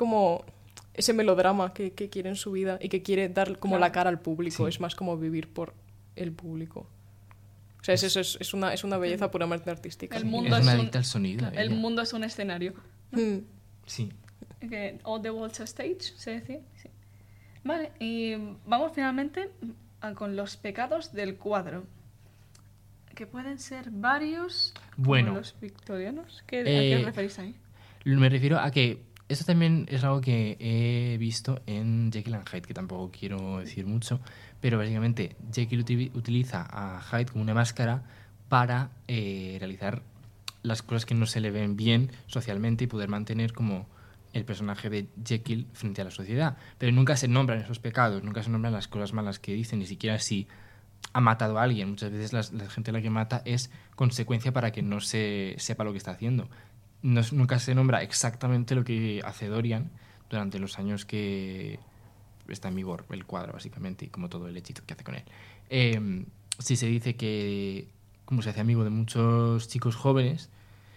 Speaker 2: ese melodrama que quiere en su vida y que quiere dar como
Speaker 1: Claro.
Speaker 2: la cara al público.
Speaker 3: Sí.
Speaker 2: Es más como vivir por el público. O sea, es una belleza puramente artística.
Speaker 1: El
Speaker 2: Sí.
Speaker 1: mundo
Speaker 3: es una
Speaker 1: un-
Speaker 3: adicta al sonido.
Speaker 1: El
Speaker 3: ella.
Speaker 1: mundo es un escenario.
Speaker 2: Mm.
Speaker 3: Sí.
Speaker 1: Que all the world's a stage, se decía. Sí. Vale, y vamos finalmente con los pecados del cuadro. Que pueden ser varios.
Speaker 3: Bueno.
Speaker 1: Como los victorianos. ¿A qué os
Speaker 3: Eh,
Speaker 1: referís ahí?
Speaker 3: Me refiero a que esto también es algo que he visto en Jekyll and Hyde, que tampoco quiero decir mucho, pero básicamente Jekyll utiliza a Hyde como una máscara para realizar las cosas que no se le ven bien socialmente y poder mantener como el personaje de Jekyll frente a la sociedad. Pero nunca se nombran esos pecados, nunca se nombran las cosas malas que dice, ni siquiera si ha matado a alguien. Muchas veces la gente a la que mata es consecuencia para que no se sepa lo que está haciendo. Nunca se nombra exactamente lo que hace Dorian durante los años que está en vigor el cuadro, básicamente, y como todo el hechizo que hace con él. Sí se dice que como se hace amigo de muchos chicos jóvenes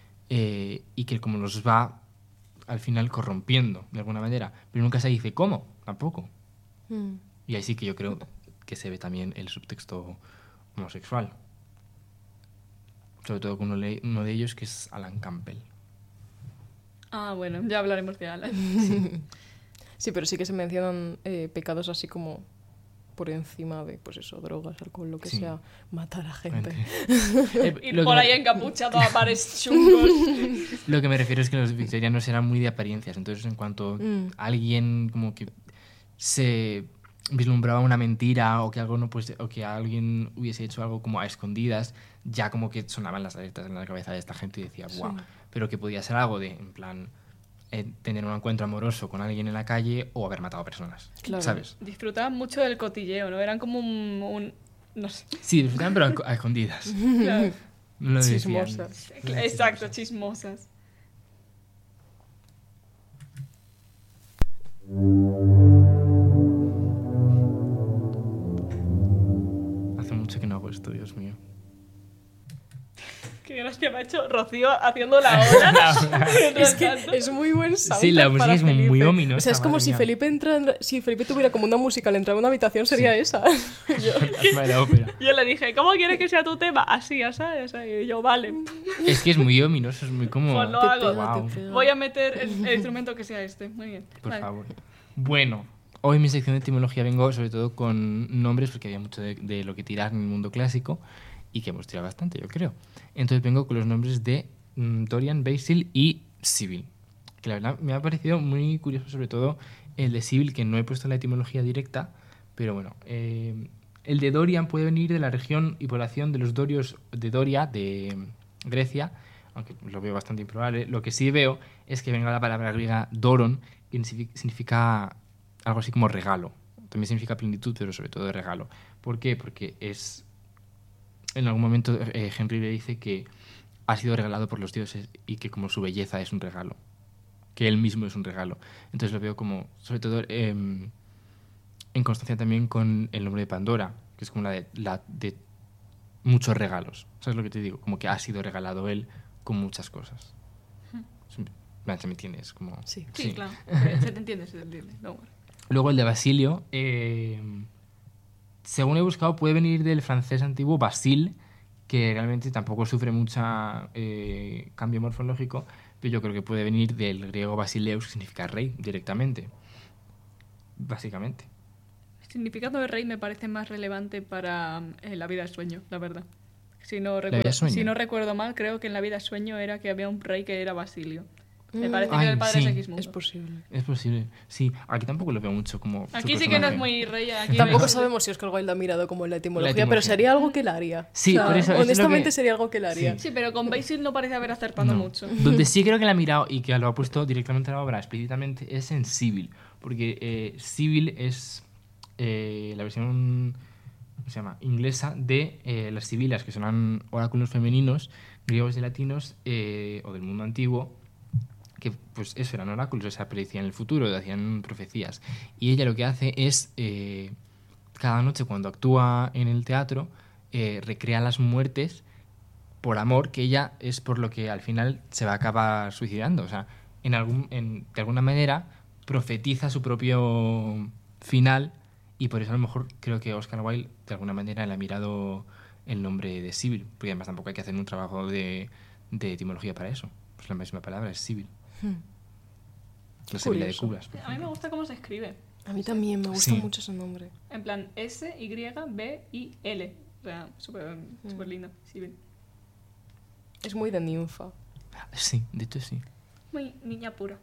Speaker 3: y que como los va al final corrompiendo de alguna manera, pero nunca se dice cómo, tampoco.
Speaker 2: Mm.
Speaker 3: Y ahí sí que yo creo que se ve también el subtexto homosexual. Sobre todo con uno de ellos, que es Alan Campbell.
Speaker 1: Ah, bueno, ya hablaremos de Alan.
Speaker 2: Sí, pero sí que se mencionan pecados así como por encima de, pues eso, drogas, alcohol, lo que
Speaker 3: Sí.
Speaker 2: sea, matar a gente.
Speaker 1: Ir por ahí encapuchado a bares chungos.
Speaker 3: Lo que me refiero es que los victorianos eran muy de apariencias, entonces en cuanto alguien como que se vislumbraba una mentira o que algo no pues o que alguien hubiese hecho algo como a escondidas, ya como que sonaban las alertas en la cabeza de esta gente y decía, wow, pero que podía ser algo de, en plan, tener un encuentro amoroso con alguien en la calle o haber matado personas,
Speaker 2: Claro.
Speaker 3: ¿sabes?
Speaker 1: Disfrutaban mucho del cotilleo, ¿no? Eran como no sé.
Speaker 3: Sí, disfrutaban pero a escondidas.
Speaker 1: Claro.
Speaker 3: No lo decían.
Speaker 2: Chismosas.
Speaker 1: Exacto, chismosas.
Speaker 3: Hace mucho que no hago esto, Dios mío.
Speaker 1: Qué gracia me ha hecho Rocío haciendo la ola.
Speaker 2: Es que es muy buen soundtrack
Speaker 3: Sí, la música
Speaker 2: para
Speaker 3: es muy
Speaker 2: Felipe.
Speaker 3: ominosa,
Speaker 2: O sea, es como
Speaker 3: madre
Speaker 2: si
Speaker 3: mía.
Speaker 2: si Felipe tuviera como una música al entrar a una habitación, sería esa.
Speaker 3: Asma de la ópera.
Speaker 1: Yo le dije, ¿cómo quieres que sea tu tema? Así, así, así. Y yo, vale.
Speaker 3: Es que es muy ominoso, es muy como...
Speaker 1: Pues lo hago.
Speaker 3: Guau.
Speaker 1: Voy a meter el instrumento que sea este. Muy bien.
Speaker 3: Por
Speaker 1: Vale.
Speaker 3: favor. Bueno, hoy en mi sección de etimología vengo sobre todo con nombres, porque había mucho de lo que tirar en el mundo clásico y que hemos tirado bastante, yo creo. Entonces vengo con los nombres de Dorian, Basil y Sibyl. Que la verdad me ha parecido muy curioso, sobre todo el de Sibyl, que no he puesto en la etimología directa, pero bueno. El de Dorian puede venir de la región y población de los dorios de Doria, de Grecia, aunque lo veo bastante improbable. Lo que sí veo es que venga la palabra griega doron, que significa algo así como regalo. También significa plenitud, pero sobre todo regalo. ¿Por qué? Porque es... En algún momento Henry le dice que ha sido regalado por los dioses y que como su belleza es un regalo. Que él mismo es un regalo. Entonces lo veo como, sobre todo, en constancia también con el nombre de Pandora, que es como la de muchos regalos. ¿Sabes lo que te digo? Como que ha sido regalado él con muchas cosas. ¿Se me entiendes? Como,
Speaker 2: Sí.
Speaker 1: Sí, claro. Se te entiende, se te entiende. No, bueno.
Speaker 3: Luego el de Basilio, según he buscado, puede venir del francés antiguo Basile, que realmente tampoco sufre mucho cambio morfológico, pero yo creo que puede venir del griego basileus, que significa rey, directamente. Básicamente.
Speaker 1: El significado de rey me parece más relevante para la vida de sueño, la verdad. Si no,
Speaker 3: vida de sueño.
Speaker 1: si no recuerdo mal, creo que en la vida de sueño era que había un rey que era Basilio. Me parece que
Speaker 3: Ay,
Speaker 1: era el padre
Speaker 3: sí.
Speaker 1: de Segismundo.
Speaker 2: Es posible.
Speaker 3: Es posible. Sí, aquí tampoco lo veo mucho como... su
Speaker 1: Aquí sí que no es
Speaker 3: personaje.
Speaker 1: muy rey. Aquí
Speaker 2: Tampoco
Speaker 1: ves-
Speaker 2: sabemos si Oscar Wilde ha mirado como la etimología,
Speaker 3: etimología.
Speaker 2: pero sería algo que él haría.
Speaker 3: Sí, por eso es lo
Speaker 2: honestamente
Speaker 3: que-
Speaker 2: sería algo que él haría.
Speaker 1: Sí, pero con Basil no parece haber acertado
Speaker 3: No.
Speaker 1: mucho.
Speaker 3: Donde sí creo que la ha mirado y que lo ha puesto directamente en la obra explícitamente es en Sibyl. Porque Sibyl es la versión, ¿cómo se llama?, inglesa de las sibilas, que son oráculos femeninos, griegos y latinos, o del mundo antiguo, que pues eso eran oráculos, o sea, predecían el futuro, hacían profecías. Y ella lo que hace es, cada noche cuando actúa en el teatro, recrea las muertes por amor, que ella es por lo que al final se va a acabar suicidando. O sea, de alguna manera profetiza su propio final, y por eso a lo mejor creo que Oscar Wilde de alguna manera le ha mirado el nombre de Sibyl, porque además tampoco hay que hacer un trabajo de etimología para eso. Pues la misma palabra es Sibyl. La Sibila de
Speaker 2: curioso.
Speaker 3: Cubas.
Speaker 1: A mí me gusta cómo se escribe.
Speaker 2: A mí también me gusta
Speaker 3: Sí.
Speaker 2: mucho ese nombre.
Speaker 1: En plan S-Y-B-I-L. O sea, súper lindo. Sí,
Speaker 2: Es muy de ninfa.
Speaker 3: Sí, de hecho sí.
Speaker 1: muy niña pura.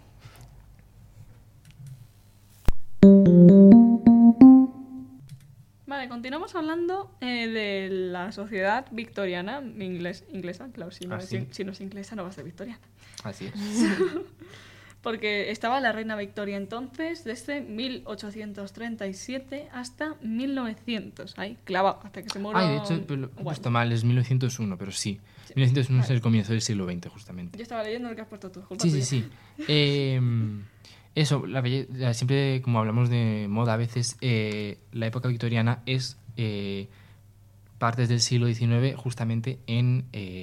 Speaker 1: Vale, continuamos hablando de la sociedad victoriana inglesa. Claro, si no,
Speaker 3: Ah, sí.
Speaker 1: si no es inglesa no va a ser victoriana.
Speaker 3: Así es.
Speaker 1: Porque estaba la reina Victoria entonces desde 1837 hasta 1900. Ahí, clavado, hasta que se murió.
Speaker 3: Ay, de hecho, pero lo he
Speaker 1: Wilde.
Speaker 3: puesto mal, es 1901, pero sí. 1901 es el comienzo del siglo XX, justamente.
Speaker 1: Yo estaba leyendo lo que has puesto tú. culpa
Speaker 3: Sí, sí,
Speaker 1: tuya.
Speaker 3: sí. Eso, siempre como hablamos de moda a veces, la época victoriana es partes del siglo XIX justamente en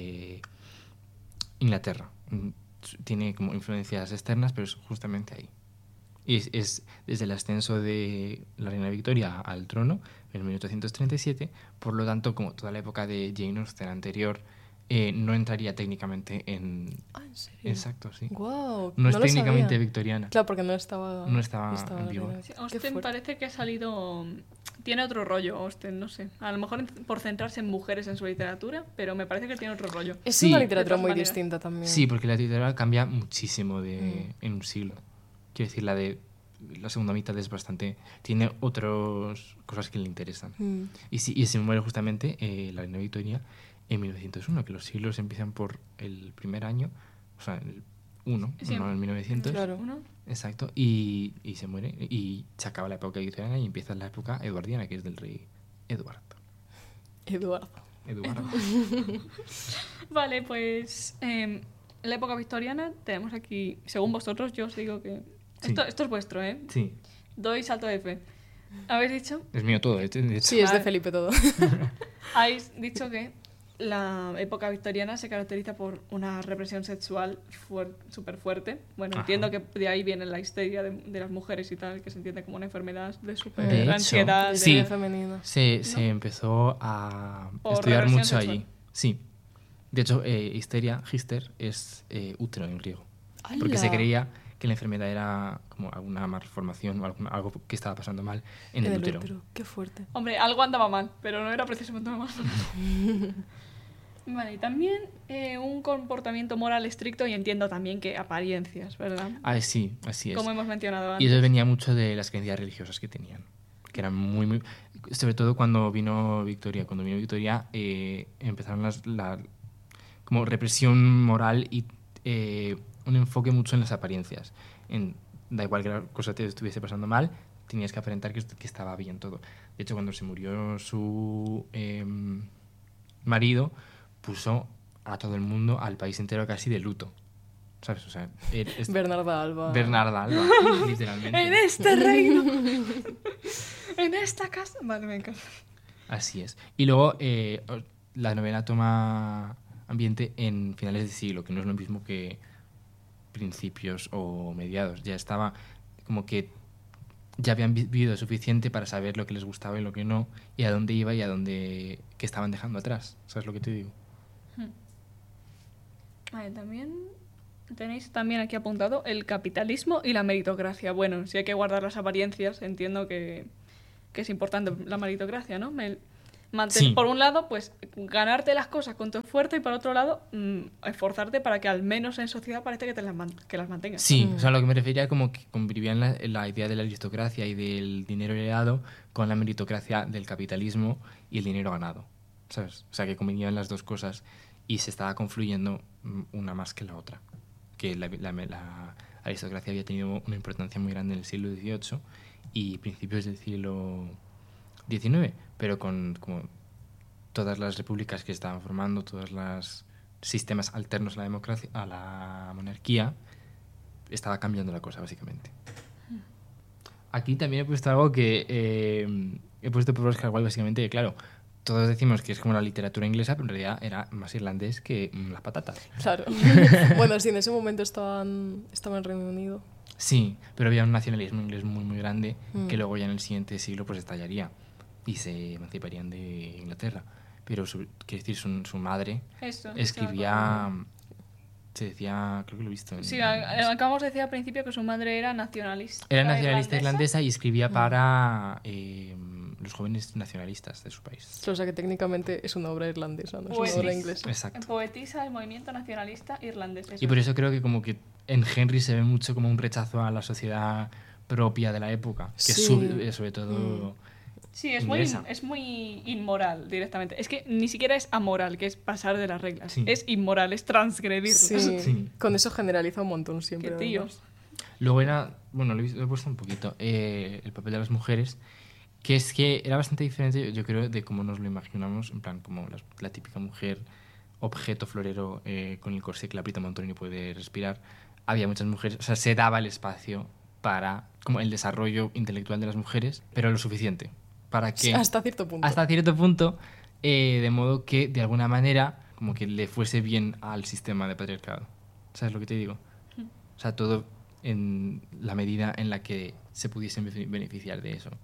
Speaker 3: Inglaterra. Tiene como influencias externas, pero es justamente ahí. Y es desde el ascenso de la reina Victoria al trono en 1837, por lo tanto, como toda la época de Jane Austen anterior, no entraría técnicamente en...
Speaker 2: Ah, ¿en serio?
Speaker 3: Exacto, sí.
Speaker 2: Guau,
Speaker 3: No es
Speaker 2: lo
Speaker 3: técnicamente
Speaker 2: sabía.
Speaker 3: victoriana.
Speaker 2: Claro, porque no estaba
Speaker 3: No estaba en
Speaker 2: la
Speaker 3: vigor.
Speaker 2: reina.
Speaker 1: Sí,
Speaker 2: Qué
Speaker 1: Austen
Speaker 2: fuerte.
Speaker 1: parece que ha salido... Tiene otro rollo, Austen, no sé. A lo mejor por centrarse en mujeres en su literatura, pero me parece que tiene otro rollo.
Speaker 2: Es
Speaker 3: Sí.
Speaker 2: una
Speaker 1: De
Speaker 2: literatura
Speaker 1: todas
Speaker 2: muy
Speaker 1: maneras.
Speaker 2: distinta también.
Speaker 3: Sí, porque la literatura cambia muchísimo en un siglo. Quiero decir, la de la segunda mitad es bastante... Tiene otras cosas que le interesan.
Speaker 2: Mm.
Speaker 3: Y se muere justamente la reina Victoria en 1901, que los siglos empiezan por el primer año, o sea, el 1,
Speaker 1: Sí.
Speaker 3: no el 1900.
Speaker 2: Claro.
Speaker 1: ¿Uno?
Speaker 3: Exacto, y se muere, y se acaba la época victoriana y empieza la época eduardiana, que es del rey Eduardo.
Speaker 2: Eduardo.
Speaker 3: Eduardo.
Speaker 1: Vale, pues... en la época victoriana tenemos aquí... Según vosotros, yo os digo que...
Speaker 3: Sí.
Speaker 1: Esto es vuestro, ¿eh?
Speaker 3: Sí,
Speaker 1: Doy salto de fe. Habéis dicho...
Speaker 3: es mío todo. De hecho.
Speaker 2: Sí, es de
Speaker 1: Vale.
Speaker 2: Felipe todo.
Speaker 1: Habéis dicho que la época victoriana se caracteriza por una represión sexual súper fuerte. Bueno,
Speaker 3: Ajá.
Speaker 1: entiendo que de ahí viene la histeria de las mujeres y tal, que se entiende como una enfermedad de súper
Speaker 3: De hecho,
Speaker 1: ansiedad.
Speaker 2: La
Speaker 3: sí.
Speaker 2: idea femenina.
Speaker 3: Se
Speaker 1: ¿No?
Speaker 3: empezó a
Speaker 1: Por
Speaker 3: estudiar
Speaker 1: reversión
Speaker 3: mucho
Speaker 1: sexual.
Speaker 3: allí. Sí. De hecho, hister es útero en griego. Porque se
Speaker 2: ¡Hala!
Speaker 3: creía que la enfermedad era como alguna malformación o algo que estaba pasando mal en el útero.
Speaker 2: Qué fuerte.
Speaker 1: Hombre, algo andaba mal, pero no era precisamente mal. Vale, y también un comportamiento moral estricto y entiendo también que apariencias, ¿verdad?
Speaker 3: Ah, sí, así es.
Speaker 1: Como hemos mencionado
Speaker 3: Y
Speaker 1: antes.
Speaker 3: eso venía mucho de las creencias religiosas que tenían, que eran muy... Sobre todo cuando vino Victoria. Cuando vino Victoria empezaron la como represión moral y un enfoque mucho en las apariencias. Da igual que la cosa te estuviese pasando mal, tenías que aparentar que estaba bien todo. De hecho, cuando se murió su marido, puso a todo el mundo, al país entero casi de luto. ¿Sabes? O sea,
Speaker 2: Bernarda Alba.
Speaker 3: Bernarda Alba, literalmente.
Speaker 1: En este reino, en esta casa. Vale, me encanta.
Speaker 3: Así es. Y luego la novela toma ambiente en finales de siglo, que no es lo mismo que principios o mediados. Ya estaba como que ya habían vivido suficiente para saber lo que les gustaba y lo que no, y a dónde iba y a dónde qué estaban dejando atrás. ¿Sabes lo que te digo?
Speaker 1: Vale, también Tenéis también aquí apuntado el capitalismo y la meritocracia. Bueno, si hay que guardar las apariencias, entiendo que es importante la meritocracia, ¿no?
Speaker 3: Sí.
Speaker 1: Por un lado, pues ganarte las cosas con tu esfuerzo y por otro lado, esforzarte para que al menos en sociedad parezca que que las mantengas.
Speaker 3: Sí, o sea, lo que me refería como que convivían la idea de la aristocracia y del dinero heredado con la meritocracia del capitalismo y el dinero ganado, ¿sabes? O sea, que convivían las dos cosas y se estaba confluyendo una más que la otra. Que la aristocracia había tenido una importancia muy grande en el siglo XVIII y principios del siglo XIX, pero con como todas las repúblicas que estaban formando, todos los sistemas alternos a la democracia, a la monarquía, estaba cambiando la cosa, básicamente. Aquí también he puesto algo que he puesto por Oscar Wilde, básicamente, que claro, todos decimos que es como la literatura inglesa, pero en realidad era más irlandés que las patatas.
Speaker 2: Claro. Bueno, sí, en ese momento estaba en Reino Unido.
Speaker 3: Sí, pero había un nacionalismo inglés muy, muy grande que luego ya en el siguiente siglo pues estallaría y se emanciparían de Inglaterra. Pero, quiero decir, su madre escribía... Se decía, creo que lo he visto.
Speaker 1: Sí, acabamos de decir al principio que su madre era nacionalista.
Speaker 3: Era nacionalista irlandesa y escribía para los jóvenes nacionalistas de su país.
Speaker 2: O sea que técnicamente es una obra irlandesa, no es
Speaker 1: Pues
Speaker 2: una obra
Speaker 1: sí.
Speaker 2: inglesa.
Speaker 3: Exacto.
Speaker 1: Poetisa del movimiento nacionalista irlandés.
Speaker 3: Y por eso creo que como que en Henry se ve mucho como un rechazo a la sociedad propia de la época, que
Speaker 2: Sí.
Speaker 3: es sobre todo
Speaker 1: Sí, es
Speaker 3: inglesa.
Speaker 1: muy inmoral directamente. Es que ni siquiera es amoral, que es pasar de las reglas.
Speaker 3: Sí.
Speaker 1: Es inmoral, es transgredirlas.
Speaker 2: Sí.
Speaker 3: Sí.
Speaker 2: Con eso generaliza un montón siempre.
Speaker 1: Qué tío.
Speaker 2: además.
Speaker 3: Luego era, bueno, lo he puesto un poquito, el papel de las mujeres, que es que era bastante diferente, yo creo, de cómo nos lo imaginamos, en plan, como la típica mujer objeto florero con el corsé que le aprieta un montón y no puede respirar. Había muchas mujeres, o sea, se daba el espacio para como el desarrollo intelectual de las mujeres, pero lo suficiente para que...
Speaker 2: Sí, hasta cierto punto.
Speaker 3: Hasta cierto punto, de modo que, de alguna manera, como que le fuese bien al sistema de patriarcado. ¿Sabes lo que te digo? O sea, todo en la medida en la que se pudiesen beneficiar de eso.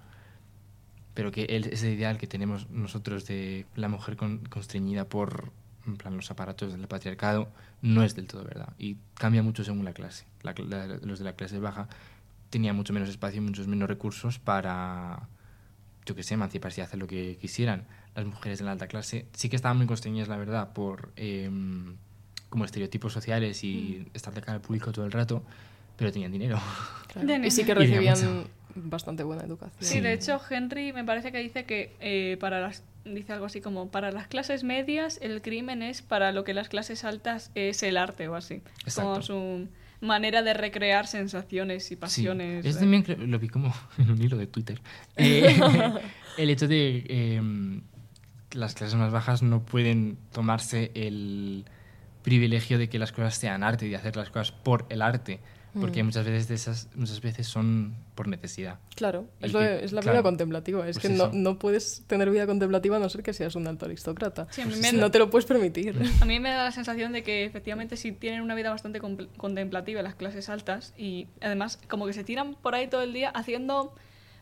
Speaker 3: Pero que ese ideal que tenemos nosotros de la mujer constreñida por, en plan, los aparatos del patriarcado no es del todo verdad. Y cambia mucho según la clase. Los de la clase baja tenían mucho menos espacio y muchos menos recursos para... yo qué sé, emanciparse y hacer lo que quisieran. Las mujeres de la alta clase sí que estaban muy constreñidas, la verdad, por como estereotipos sociales y estar de cara al público todo el rato, pero tenían dinero.
Speaker 2: Claro. Y sí que
Speaker 3: Y tenía
Speaker 2: recibían bastante buena educación.
Speaker 1: Sí, de hecho, Henry me parece que dice que dice algo así como para las clases medias el crimen es para lo que las clases altas es el arte o así.
Speaker 3: Exacto.
Speaker 1: Como su manera de recrear sensaciones y pasiones.
Speaker 3: Sí. Eso también lo vi como en un hilo de Twitter. El hecho de que las clases más bajas no pueden tomarse el privilegio de que las cosas sean arte y de hacer las cosas por el arte. Porque muchas veces son por necesidad.
Speaker 2: Claro,
Speaker 3: Y
Speaker 2: es la vida
Speaker 3: claro,
Speaker 2: contemplativa. Es
Speaker 3: pues
Speaker 2: que
Speaker 3: eso.
Speaker 2: no puedes tener vida contemplativa a no ser que seas un alto aristócrata.
Speaker 1: Sí, a mí
Speaker 2: Si no te lo puedes permitir.
Speaker 1: A mí me da la sensación de que efectivamente sí tienen una vida bastante contemplativa las clases altas y además como que se tiran por ahí todo el día haciendo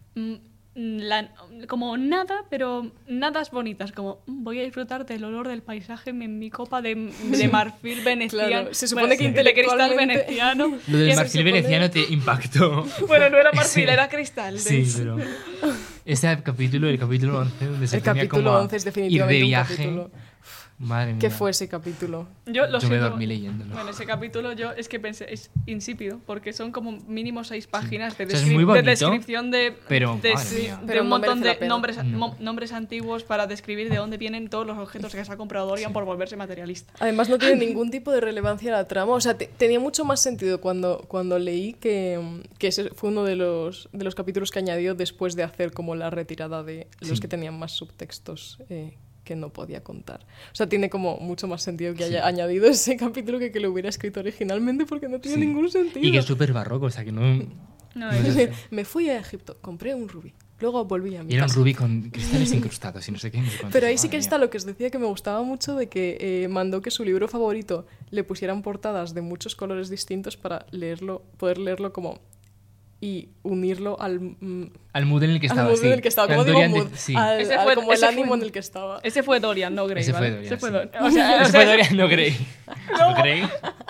Speaker 1: como nada, pero nadas bonitas, como voy a disfrutar del olor del paisaje en mi copa de marfil veneciano.
Speaker 2: Claro, se supone que
Speaker 1: de cristal
Speaker 2: intelectualmente-
Speaker 1: veneciano.
Speaker 3: Lo del
Speaker 1: Que
Speaker 3: marfil veneciano te impactó.
Speaker 1: Bueno, no era marfil,
Speaker 3: Sí.
Speaker 1: era cristal.
Speaker 3: Sí, pero... Ese capítulo, el capítulo 11, donde se
Speaker 2: El
Speaker 3: ponía
Speaker 2: capítulo
Speaker 3: como a
Speaker 2: 11 es
Speaker 3: ir
Speaker 2: definitivamente
Speaker 3: de
Speaker 2: un
Speaker 3: viaje.
Speaker 2: capítulo.
Speaker 3: Madre mía.
Speaker 2: ¿Qué fue ese capítulo?
Speaker 1: Yo
Speaker 3: me dormí leyéndolo.
Speaker 1: Bueno, ese capítulo yo es que pensé, es insípido, porque son como mínimo 6 páginas de,
Speaker 3: O sea, es muy bonito,
Speaker 1: descripción
Speaker 3: pero,
Speaker 1: de,
Speaker 3: madre mía.
Speaker 1: de
Speaker 2: Pero
Speaker 1: un
Speaker 2: no
Speaker 1: montón
Speaker 2: merece
Speaker 1: de
Speaker 2: la pena.
Speaker 1: nombres,
Speaker 3: No.
Speaker 1: nombres antiguos para describir de dónde vienen todos los objetos que se ha comprado Dorian por volverse materialista.
Speaker 2: Además no tiene ningún tipo de relevancia la trama. O sea, tenía mucho más sentido cuando leí que ese fue uno de los capítulos que añadió después de hacer como la retirada de los
Speaker 3: Sí.
Speaker 2: que tenían más subtextos que no podía contar. O sea, tiene como mucho más sentido que
Speaker 3: Sí.
Speaker 2: haya añadido ese capítulo que lo hubiera escrito originalmente porque no tiene
Speaker 3: Sí.
Speaker 2: ningún sentido.
Speaker 3: Y que es súper barroco, o sea, que no...
Speaker 1: No,
Speaker 2: Me fui a Egipto, compré un rubí. Luego volví a mi
Speaker 3: Y era un
Speaker 2: casa.
Speaker 3: rubí con cristales incrustados y no sé qué. No sé cuántos.
Speaker 2: Pero ahí sí que
Speaker 3: Madre
Speaker 2: está
Speaker 3: mía.
Speaker 2: lo que os decía que me gustaba mucho de que mandó que su libro favorito le pusieran portadas de muchos colores distintos para poder leerlo como y unirlo al
Speaker 3: Al mood en el que
Speaker 2: al
Speaker 3: estaba,
Speaker 2: mood
Speaker 3: sí.
Speaker 2: en el que estaba, como
Speaker 3: Al
Speaker 2: digo
Speaker 3: Dorian de-
Speaker 2: mood,
Speaker 3: sí.
Speaker 1: Ese fue-
Speaker 2: como el
Speaker 1: ese fue-
Speaker 2: ánimo en el que estaba.
Speaker 1: Ese fue Dorian, no Gray,
Speaker 3: Ese fue
Speaker 1: ¿vale?
Speaker 3: Dorian,
Speaker 1: Ese fue
Speaker 3: sí.
Speaker 1: Dorian. O sea,
Speaker 3: Ese fue Dorian, no Grey. ¿No Grey?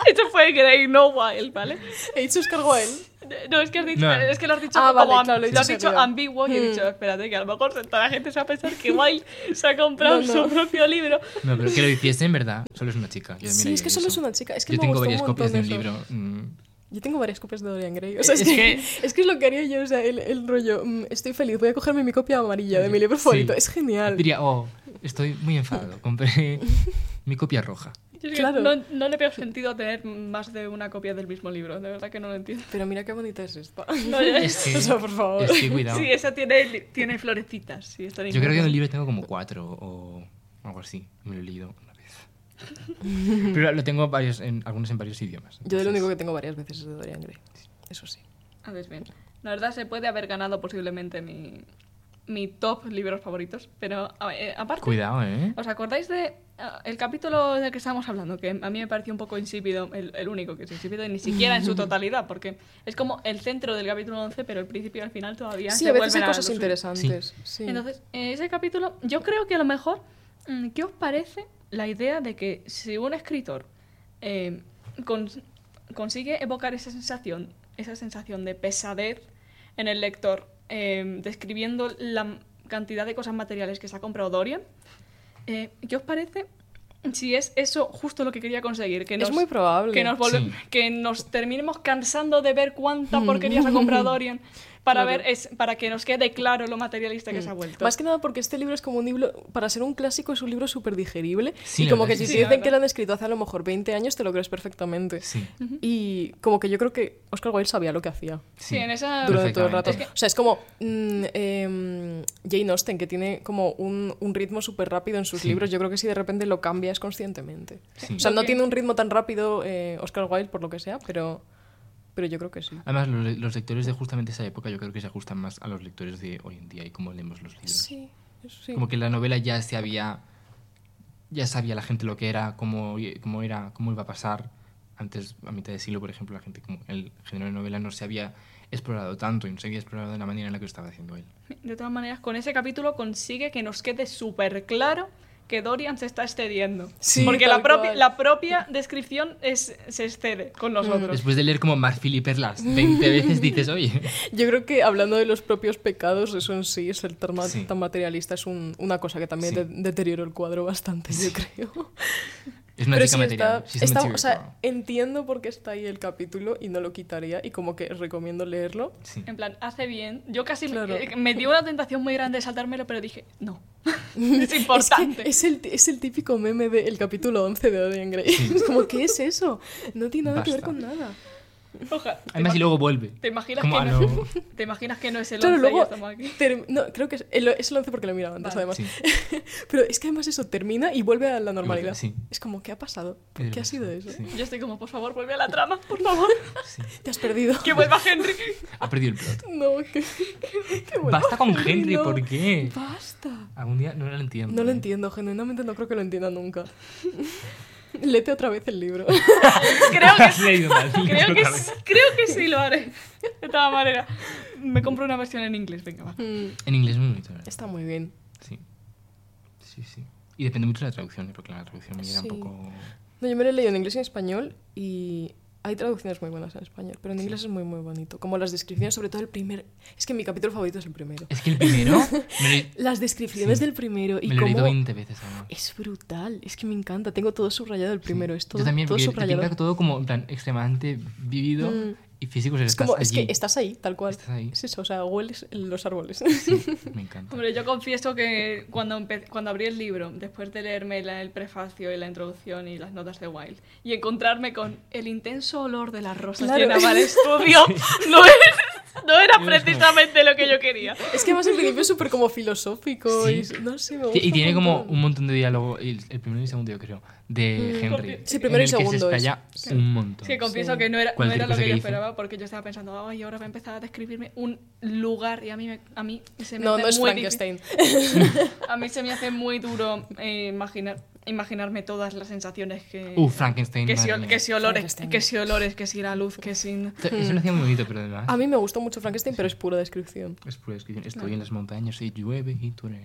Speaker 1: Eso fue Grey, no Wilde, ¿vale?
Speaker 2: He dicho Oscar Wilde.
Speaker 1: No, es que, has dicho,
Speaker 3: No.
Speaker 1: es que lo has dicho
Speaker 2: Ah,
Speaker 1: como
Speaker 2: vale, claro, lo he
Speaker 1: lo has
Speaker 2: dicho
Speaker 1: dicho
Speaker 2: seguido.
Speaker 1: ambiguo y he dicho, espérate, que a lo mejor toda la gente se va a pensar que Wilde se ha comprado
Speaker 2: No,
Speaker 1: su
Speaker 2: no.
Speaker 1: propio libro.
Speaker 3: No, pero que lo hiciese en verdad. Solo es una chica. Yo también
Speaker 2: Sí, es
Speaker 3: haría
Speaker 2: que solo es
Speaker 3: eso.
Speaker 2: una chica. Es que
Speaker 3: Yo
Speaker 2: me
Speaker 3: tengo
Speaker 2: gustó
Speaker 3: varias
Speaker 2: un
Speaker 3: copias de un
Speaker 2: montón
Speaker 3: libro.
Speaker 2: eso. Yo tengo varias copias de Dorian Gray. O sea,
Speaker 3: Es
Speaker 2: es,
Speaker 3: que-
Speaker 2: es que es lo que haría yo. O sea, el rollo. Estoy feliz, voy a cogerme mi copia amarilla de mi libro
Speaker 3: Sí.
Speaker 2: favorito. Es genial.
Speaker 3: Diría, estoy muy enfadado. Compré mi copia roja.
Speaker 1: Yo es que
Speaker 2: Claro.
Speaker 1: no le veo sentido tener más de una copia del mismo libro, de verdad que no lo entiendo.
Speaker 2: Pero mira qué bonita es esta.
Speaker 1: No, ya-
Speaker 3: Es que,
Speaker 2: O sea, por favor.
Speaker 3: es que cuidado.
Speaker 1: Sí, esa tiene florecitas. Sí, está
Speaker 3: Yo creo que en el libro tengo como 4 o algo así. Me lo he leído una vez. Pero lo tengo algunos en varios idiomas.
Speaker 2: Yo del
Speaker 3: entonces-
Speaker 2: único que tengo varias veces es de Dorian Gray. Eso sí.
Speaker 1: A ver, bien. La verdad se puede haber ganado posiblemente mi top libros favoritos, pero aparte...
Speaker 3: Cuidado, ¿eh?
Speaker 1: ¿Os acordáis de el capítulo del que estábamos hablando? Que a mí me pareció un poco insípido, el único que es insípido, y ni siquiera en su totalidad, porque es como el centro del capítulo 11, pero el principio y el final todavía
Speaker 2: Sí,
Speaker 1: se
Speaker 2: a veces
Speaker 1: vuelven
Speaker 2: hay
Speaker 1: a
Speaker 2: cosas
Speaker 1: lo suyo.
Speaker 2: interesantes. Sí.
Speaker 1: Entonces, ese capítulo, yo creo que a lo mejor, ¿qué os parece la idea de que si un escritor consigue evocar esa sensación de pesadez en el lector, describiendo la cantidad de cosas materiales que se ha comprado Dorian, ¿qué os parece si es eso justo lo que quería conseguir? Que
Speaker 2: Es muy probable.
Speaker 3: Sí.
Speaker 1: Que nos terminemos cansando de ver cuánta porquería se ha comprado Dorian para
Speaker 2: Claro.
Speaker 1: para que nos quede claro lo materialista que se ha vuelto.
Speaker 2: Más que nada porque este libro es como un libro, para ser un clásico, es un libro súper digerible.
Speaker 3: Sí,
Speaker 2: y
Speaker 3: la
Speaker 2: como
Speaker 3: verdad
Speaker 2: que
Speaker 3: es
Speaker 2: si
Speaker 3: que
Speaker 2: te
Speaker 1: sí.
Speaker 2: dicen que lo han escrito hace a lo mejor 20 años, te lo crees perfectamente.
Speaker 3: Sí.
Speaker 2: Y como que yo creo que Oscar Wilde sabía lo que hacía
Speaker 1: Sí, en esa...
Speaker 2: durante todo el rato.
Speaker 3: Perfectamente.
Speaker 2: O sea, es como Jane Austen, que tiene como un ritmo súper rápido en sus
Speaker 3: Sí.
Speaker 2: libros. Yo creo que si de repente lo cambia es conscientemente.
Speaker 3: Sí.
Speaker 2: O sea, no
Speaker 1: Ok.
Speaker 2: tiene un ritmo tan rápido Oscar Wilde, por lo que sea, pero yo creo que sí.
Speaker 3: Además, los lectores de justamente esa época yo creo que se ajustan más a los lectores de hoy en día y cómo leemos los libros.
Speaker 2: Sí, eso sí.
Speaker 3: Como que la novela ya sabía la gente lo que era, cómo iba a pasar. Antes, a mitad de siglo, por ejemplo, la gente, como el género de novela no se había explorado tanto y no se había explorado de la manera en la que lo estaba haciendo él.
Speaker 1: De todas maneras, con ese capítulo consigue que nos quede súper claro que Dorian se está excediendo.
Speaker 2: Sí,
Speaker 1: Porque
Speaker 2: tal cual.
Speaker 1: la propia descripción se excede con nosotros.
Speaker 3: Después de leer como Marfil y Perlas 20 veces dices, oye,
Speaker 2: Yo creo que hablando de los propios pecados, eso en sí, ser
Speaker 3: Sí.
Speaker 2: tan materialista, es una cosa que también
Speaker 3: Sí.
Speaker 2: deterioró el cuadro bastante, yo creo.
Speaker 3: es una
Speaker 2: Pero
Speaker 3: chica
Speaker 2: sí,
Speaker 3: material. She's
Speaker 2: está,
Speaker 3: material
Speaker 2: o sea,
Speaker 3: girl.
Speaker 2: entiendo por qué está ahí el capítulo y no lo quitaría y como que recomiendo leerlo.
Speaker 3: Sí.
Speaker 1: En plan, hace bien. Yo casi
Speaker 2: Claro.
Speaker 1: me dio una tentación muy grande de saltármelo, pero dije, no. Es importante.
Speaker 2: Es el típico meme del capítulo 11 de Dorian Gray. Es como, ¿qué es eso? No tiene nada que ver
Speaker 3: Basta.
Speaker 2: con nada.
Speaker 1: Ojalá.
Speaker 3: Además, y luego vuelve.
Speaker 1: ¿Te imaginas,
Speaker 3: Como
Speaker 1: que
Speaker 3: a
Speaker 1: no,
Speaker 3: lo-
Speaker 1: ¿Te imaginas que no es el 11
Speaker 2: Claro,
Speaker 1: y
Speaker 2: luego...
Speaker 1: ya estamos aquí?
Speaker 2: No, creo que es el 11 porque lo he mirado antes,
Speaker 1: Vale.
Speaker 2: además.
Speaker 3: Sí.
Speaker 2: Pero es que además eso termina y vuelve a la normalidad.
Speaker 3: Sí.
Speaker 2: Es como, ¿qué ha pasado?
Speaker 3: Es
Speaker 2: ¿Qué ha
Speaker 3: verdad,
Speaker 2: sido eso?
Speaker 3: sí.
Speaker 1: Yo estoy como, por favor, vuelve a la trama, por favor.
Speaker 3: Sí.
Speaker 2: Te has perdido.
Speaker 1: Que vuelva Henry.
Speaker 3: Ha perdido el plot.
Speaker 2: No, que vuelva
Speaker 3: Basta con Henry,
Speaker 2: no.
Speaker 3: ¿por qué?
Speaker 2: Basta.
Speaker 3: Algún día no lo entiendo.
Speaker 2: No lo
Speaker 3: ¿eh?
Speaker 2: entiendo, genuinamente no creo que lo entienda nunca. Léete otra vez el libro.
Speaker 1: Creo que
Speaker 3: Has leído mal.
Speaker 1: creo que sí lo haré. De todas maneras, me compro una versión en inglés, venga, va.
Speaker 3: En inglés es muy bonito, ¿verdad?
Speaker 2: Está muy bien.
Speaker 3: Sí. Sí, sí. Y depende mucho de la traducción, ¿eh? Porque la traducción me llega
Speaker 2: Sí.
Speaker 3: un poco...
Speaker 2: No, yo me lo he leído en inglés y en español y hay traducciones muy buenas en español, pero en inglés es muy, muy bonito. Como las descripciones, sobre todo el primer... Es que mi capítulo favorito es el primero.
Speaker 3: Es que el primero...
Speaker 2: Las descripciones
Speaker 3: Sí.
Speaker 2: del primero y
Speaker 3: me lo he leído
Speaker 2: cómo...
Speaker 3: 20 veces además.
Speaker 2: Es brutal, es que me encanta. Tengo todo subrayado el primero, es todo,
Speaker 3: Yo también,
Speaker 2: todo
Speaker 3: porque te
Speaker 2: subrayado.
Speaker 3: pinta todo como en plan extremadamente vivido y físico. O sea,
Speaker 2: Es
Speaker 3: estás
Speaker 2: como,
Speaker 3: allí.
Speaker 2: es que estás ahí, tal cual.
Speaker 3: Estás ahí.
Speaker 2: Es eso, o sea, hueles los árboles.
Speaker 3: Sí, me encanta.
Speaker 1: Hombre, yo confieso que cuando abrí el libro, después de leerme el prefacio y la introducción y las notas de Wilde, y encontrarme con el intenso olor de las rosas
Speaker 2: Claro.
Speaker 1: llenaban el estudio, no era precisamente lo que yo quería.
Speaker 2: Es que además el principio es súper como filosófico
Speaker 3: Sí.
Speaker 2: y no sé, me gusta
Speaker 3: Y tiene
Speaker 2: un
Speaker 3: como
Speaker 2: montón.
Speaker 3: un montón de diálogo, el primero y el segundo yo creo, de Henry.
Speaker 2: Sí, primero y
Speaker 3: en el que
Speaker 2: segundo
Speaker 3: se
Speaker 2: es.
Speaker 3: explaya un montón.
Speaker 1: Es que confieso
Speaker 2: Sí.
Speaker 1: que no era
Speaker 3: Cualquier
Speaker 1: lo
Speaker 3: cosa
Speaker 1: que
Speaker 3: que
Speaker 1: yo
Speaker 3: dice.
Speaker 1: esperaba, porque yo estaba pensando, ay, ahora va a empezar a describirme un lugar, y a mí se me
Speaker 2: No,
Speaker 1: hace
Speaker 2: no es
Speaker 1: muy
Speaker 2: Frankenstein.
Speaker 1: a mí se me hace muy duro imaginarme todas las sensaciones que...
Speaker 3: Frankenstein.
Speaker 1: que si,
Speaker 3: madre mía.
Speaker 1: que si olores,
Speaker 2: Frankenstein.
Speaker 1: que si olores, que si la luz, que si...
Speaker 3: Eso lo hacía muy bonito, pero además...
Speaker 2: A mí me gustó mucho Frankenstein, pero es pura descripción.
Speaker 3: Es pura descripción. Estoy en las montañas y llueve y truena.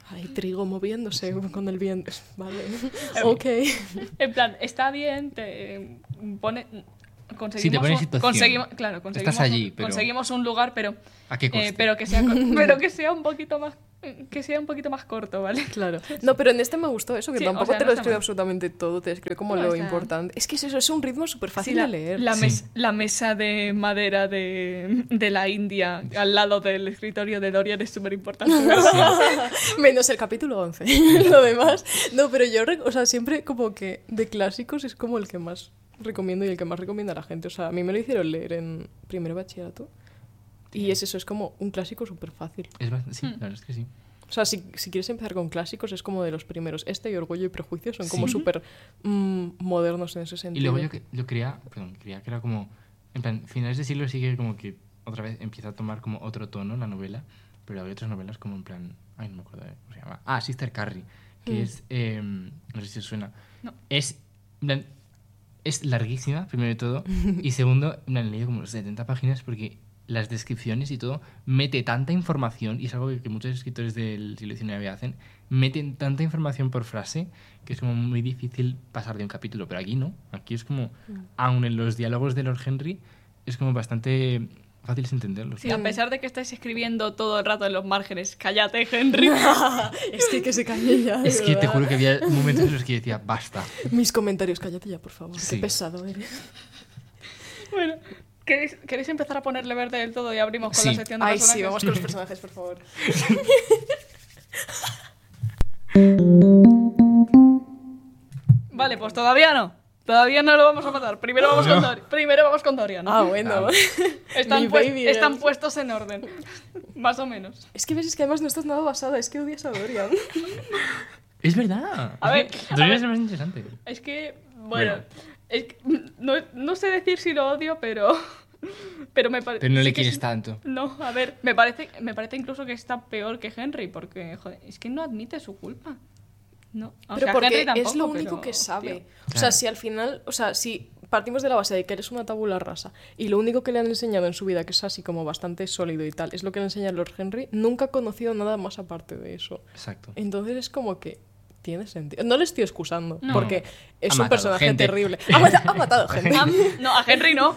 Speaker 2: Hay trigo moviéndose con el viento. Vale. Ok.
Speaker 1: En plan, está bien, te pone... Conseguimos,
Speaker 3: Sí, te pone en situación.
Speaker 1: conseguimos,
Speaker 3: Estás allí, pero...
Speaker 1: conseguimos un lugar, pero
Speaker 3: ¿A qué coste?
Speaker 1: pero que sea un poquito más corto, ¿vale?
Speaker 2: Claro. No, pero en este me gustó eso, que
Speaker 1: Sí,
Speaker 2: tampoco
Speaker 1: o sea,
Speaker 2: te
Speaker 1: no
Speaker 2: lo
Speaker 1: está
Speaker 2: describe
Speaker 1: mal.
Speaker 2: absolutamente todo, te describe como
Speaker 1: No,
Speaker 2: lo
Speaker 1: está-
Speaker 2: importante. Es que es eso, es un ritmo súper fácil
Speaker 1: Sí,
Speaker 2: de leer.
Speaker 3: Sí.
Speaker 1: La mesa de madera de la India al lado del escritorio de Dorian es súper importante.
Speaker 2: Menos el capítulo 11. Lo demás. No, pero yo, o sea, siempre como que de clásicos es como el que más recomiendo y el que más recomienda a la gente. O sea, a mí me lo hicieron leer en primero bachillerato. Y es eso, es como un clásico súper fácil.
Speaker 3: Sí, la verdad es que sí.
Speaker 2: O sea, si quieres empezar con clásicos, es como de los primeros. Este y Orgullo y Prejuicio son como
Speaker 3: Sí.
Speaker 2: súper modernos en ese
Speaker 3: Y
Speaker 2: sentido.
Speaker 3: luego yo creía que era como, en plan, finales de siglo sí que como que otra vez empieza a tomar como otro tono la novela, pero hay otras novelas como en plan, ay, no me acuerdo cómo se llama. Ah, Sister Carrie, que es, no sé si os suena.
Speaker 1: No.
Speaker 3: Es, en plan, es larguísima, primero de todo, y segundo, en plan, he leído como 70 páginas porque las descripciones y todo mete tanta información, y es algo que muchos escritores del siglo XIX hacen, meten tanta información por frase que es como muy difícil pasar de un capítulo, pero aquí no, aquí es como, aun en los diálogos de Lord Henry, es como bastante fácil entenderlos.
Speaker 1: Sí, a pesar de que estáis escribiendo todo el rato en los márgenes, cállate, Henry.
Speaker 2: Es que se calle ya. de
Speaker 3: Es que te
Speaker 2: verdad.
Speaker 3: juro que había momentos en los que decía, basta.
Speaker 2: Mis comentarios, cállate ya, por favor.
Speaker 3: Sí.
Speaker 2: Qué pesado eres.
Speaker 1: Bueno, ¿queréis empezar a ponerle verde del todo y abrimos con
Speaker 3: Sí.
Speaker 1: la sección de
Speaker 2: Ay,
Speaker 1: personajes?
Speaker 2: sí, vamos con los personajes, por favor.
Speaker 1: Vale, pues todavía no. Todavía no lo vamos a matar. Primero vamos con Dorian.
Speaker 2: Ah, bueno.
Speaker 1: Están,
Speaker 2: Mi
Speaker 1: pues-
Speaker 2: baby
Speaker 1: están
Speaker 2: girl.
Speaker 1: puestos en orden. Más o menos.
Speaker 2: Es que ves, es que además no estás nada basada, es que odias a Dorian.
Speaker 3: Es verdad.
Speaker 1: A ver,
Speaker 3: Dorian es el más interesante.
Speaker 1: Es que, bueno,
Speaker 3: Bueno.
Speaker 1: es que no sé decir si lo odio, pero me parece...
Speaker 3: Pero no le quieres tanto.
Speaker 1: No, a ver, me parece incluso que está peor que Henry, porque, joder, es que no admite su culpa. No, o
Speaker 2: Pero
Speaker 1: sea,
Speaker 2: porque
Speaker 1: Henry tampoco,
Speaker 2: es lo único
Speaker 1: pero,
Speaker 2: que sabe.
Speaker 1: tío.
Speaker 2: O sea, si al final, o sea, si partimos de la base de que eres una tabula rasa y lo único que le han enseñado en su vida, que es así como bastante sólido y tal, es lo que le enseña Lord Henry, nunca ha conocido nada más aparte de eso.
Speaker 3: Exacto.
Speaker 2: Entonces es como que tiene sentido. No le estoy excusando,
Speaker 1: No.
Speaker 2: porque es
Speaker 3: Ha
Speaker 2: un
Speaker 3: matado
Speaker 2: personaje
Speaker 3: gente.
Speaker 2: terrible. Ha matado gente.
Speaker 1: No, a Henry no.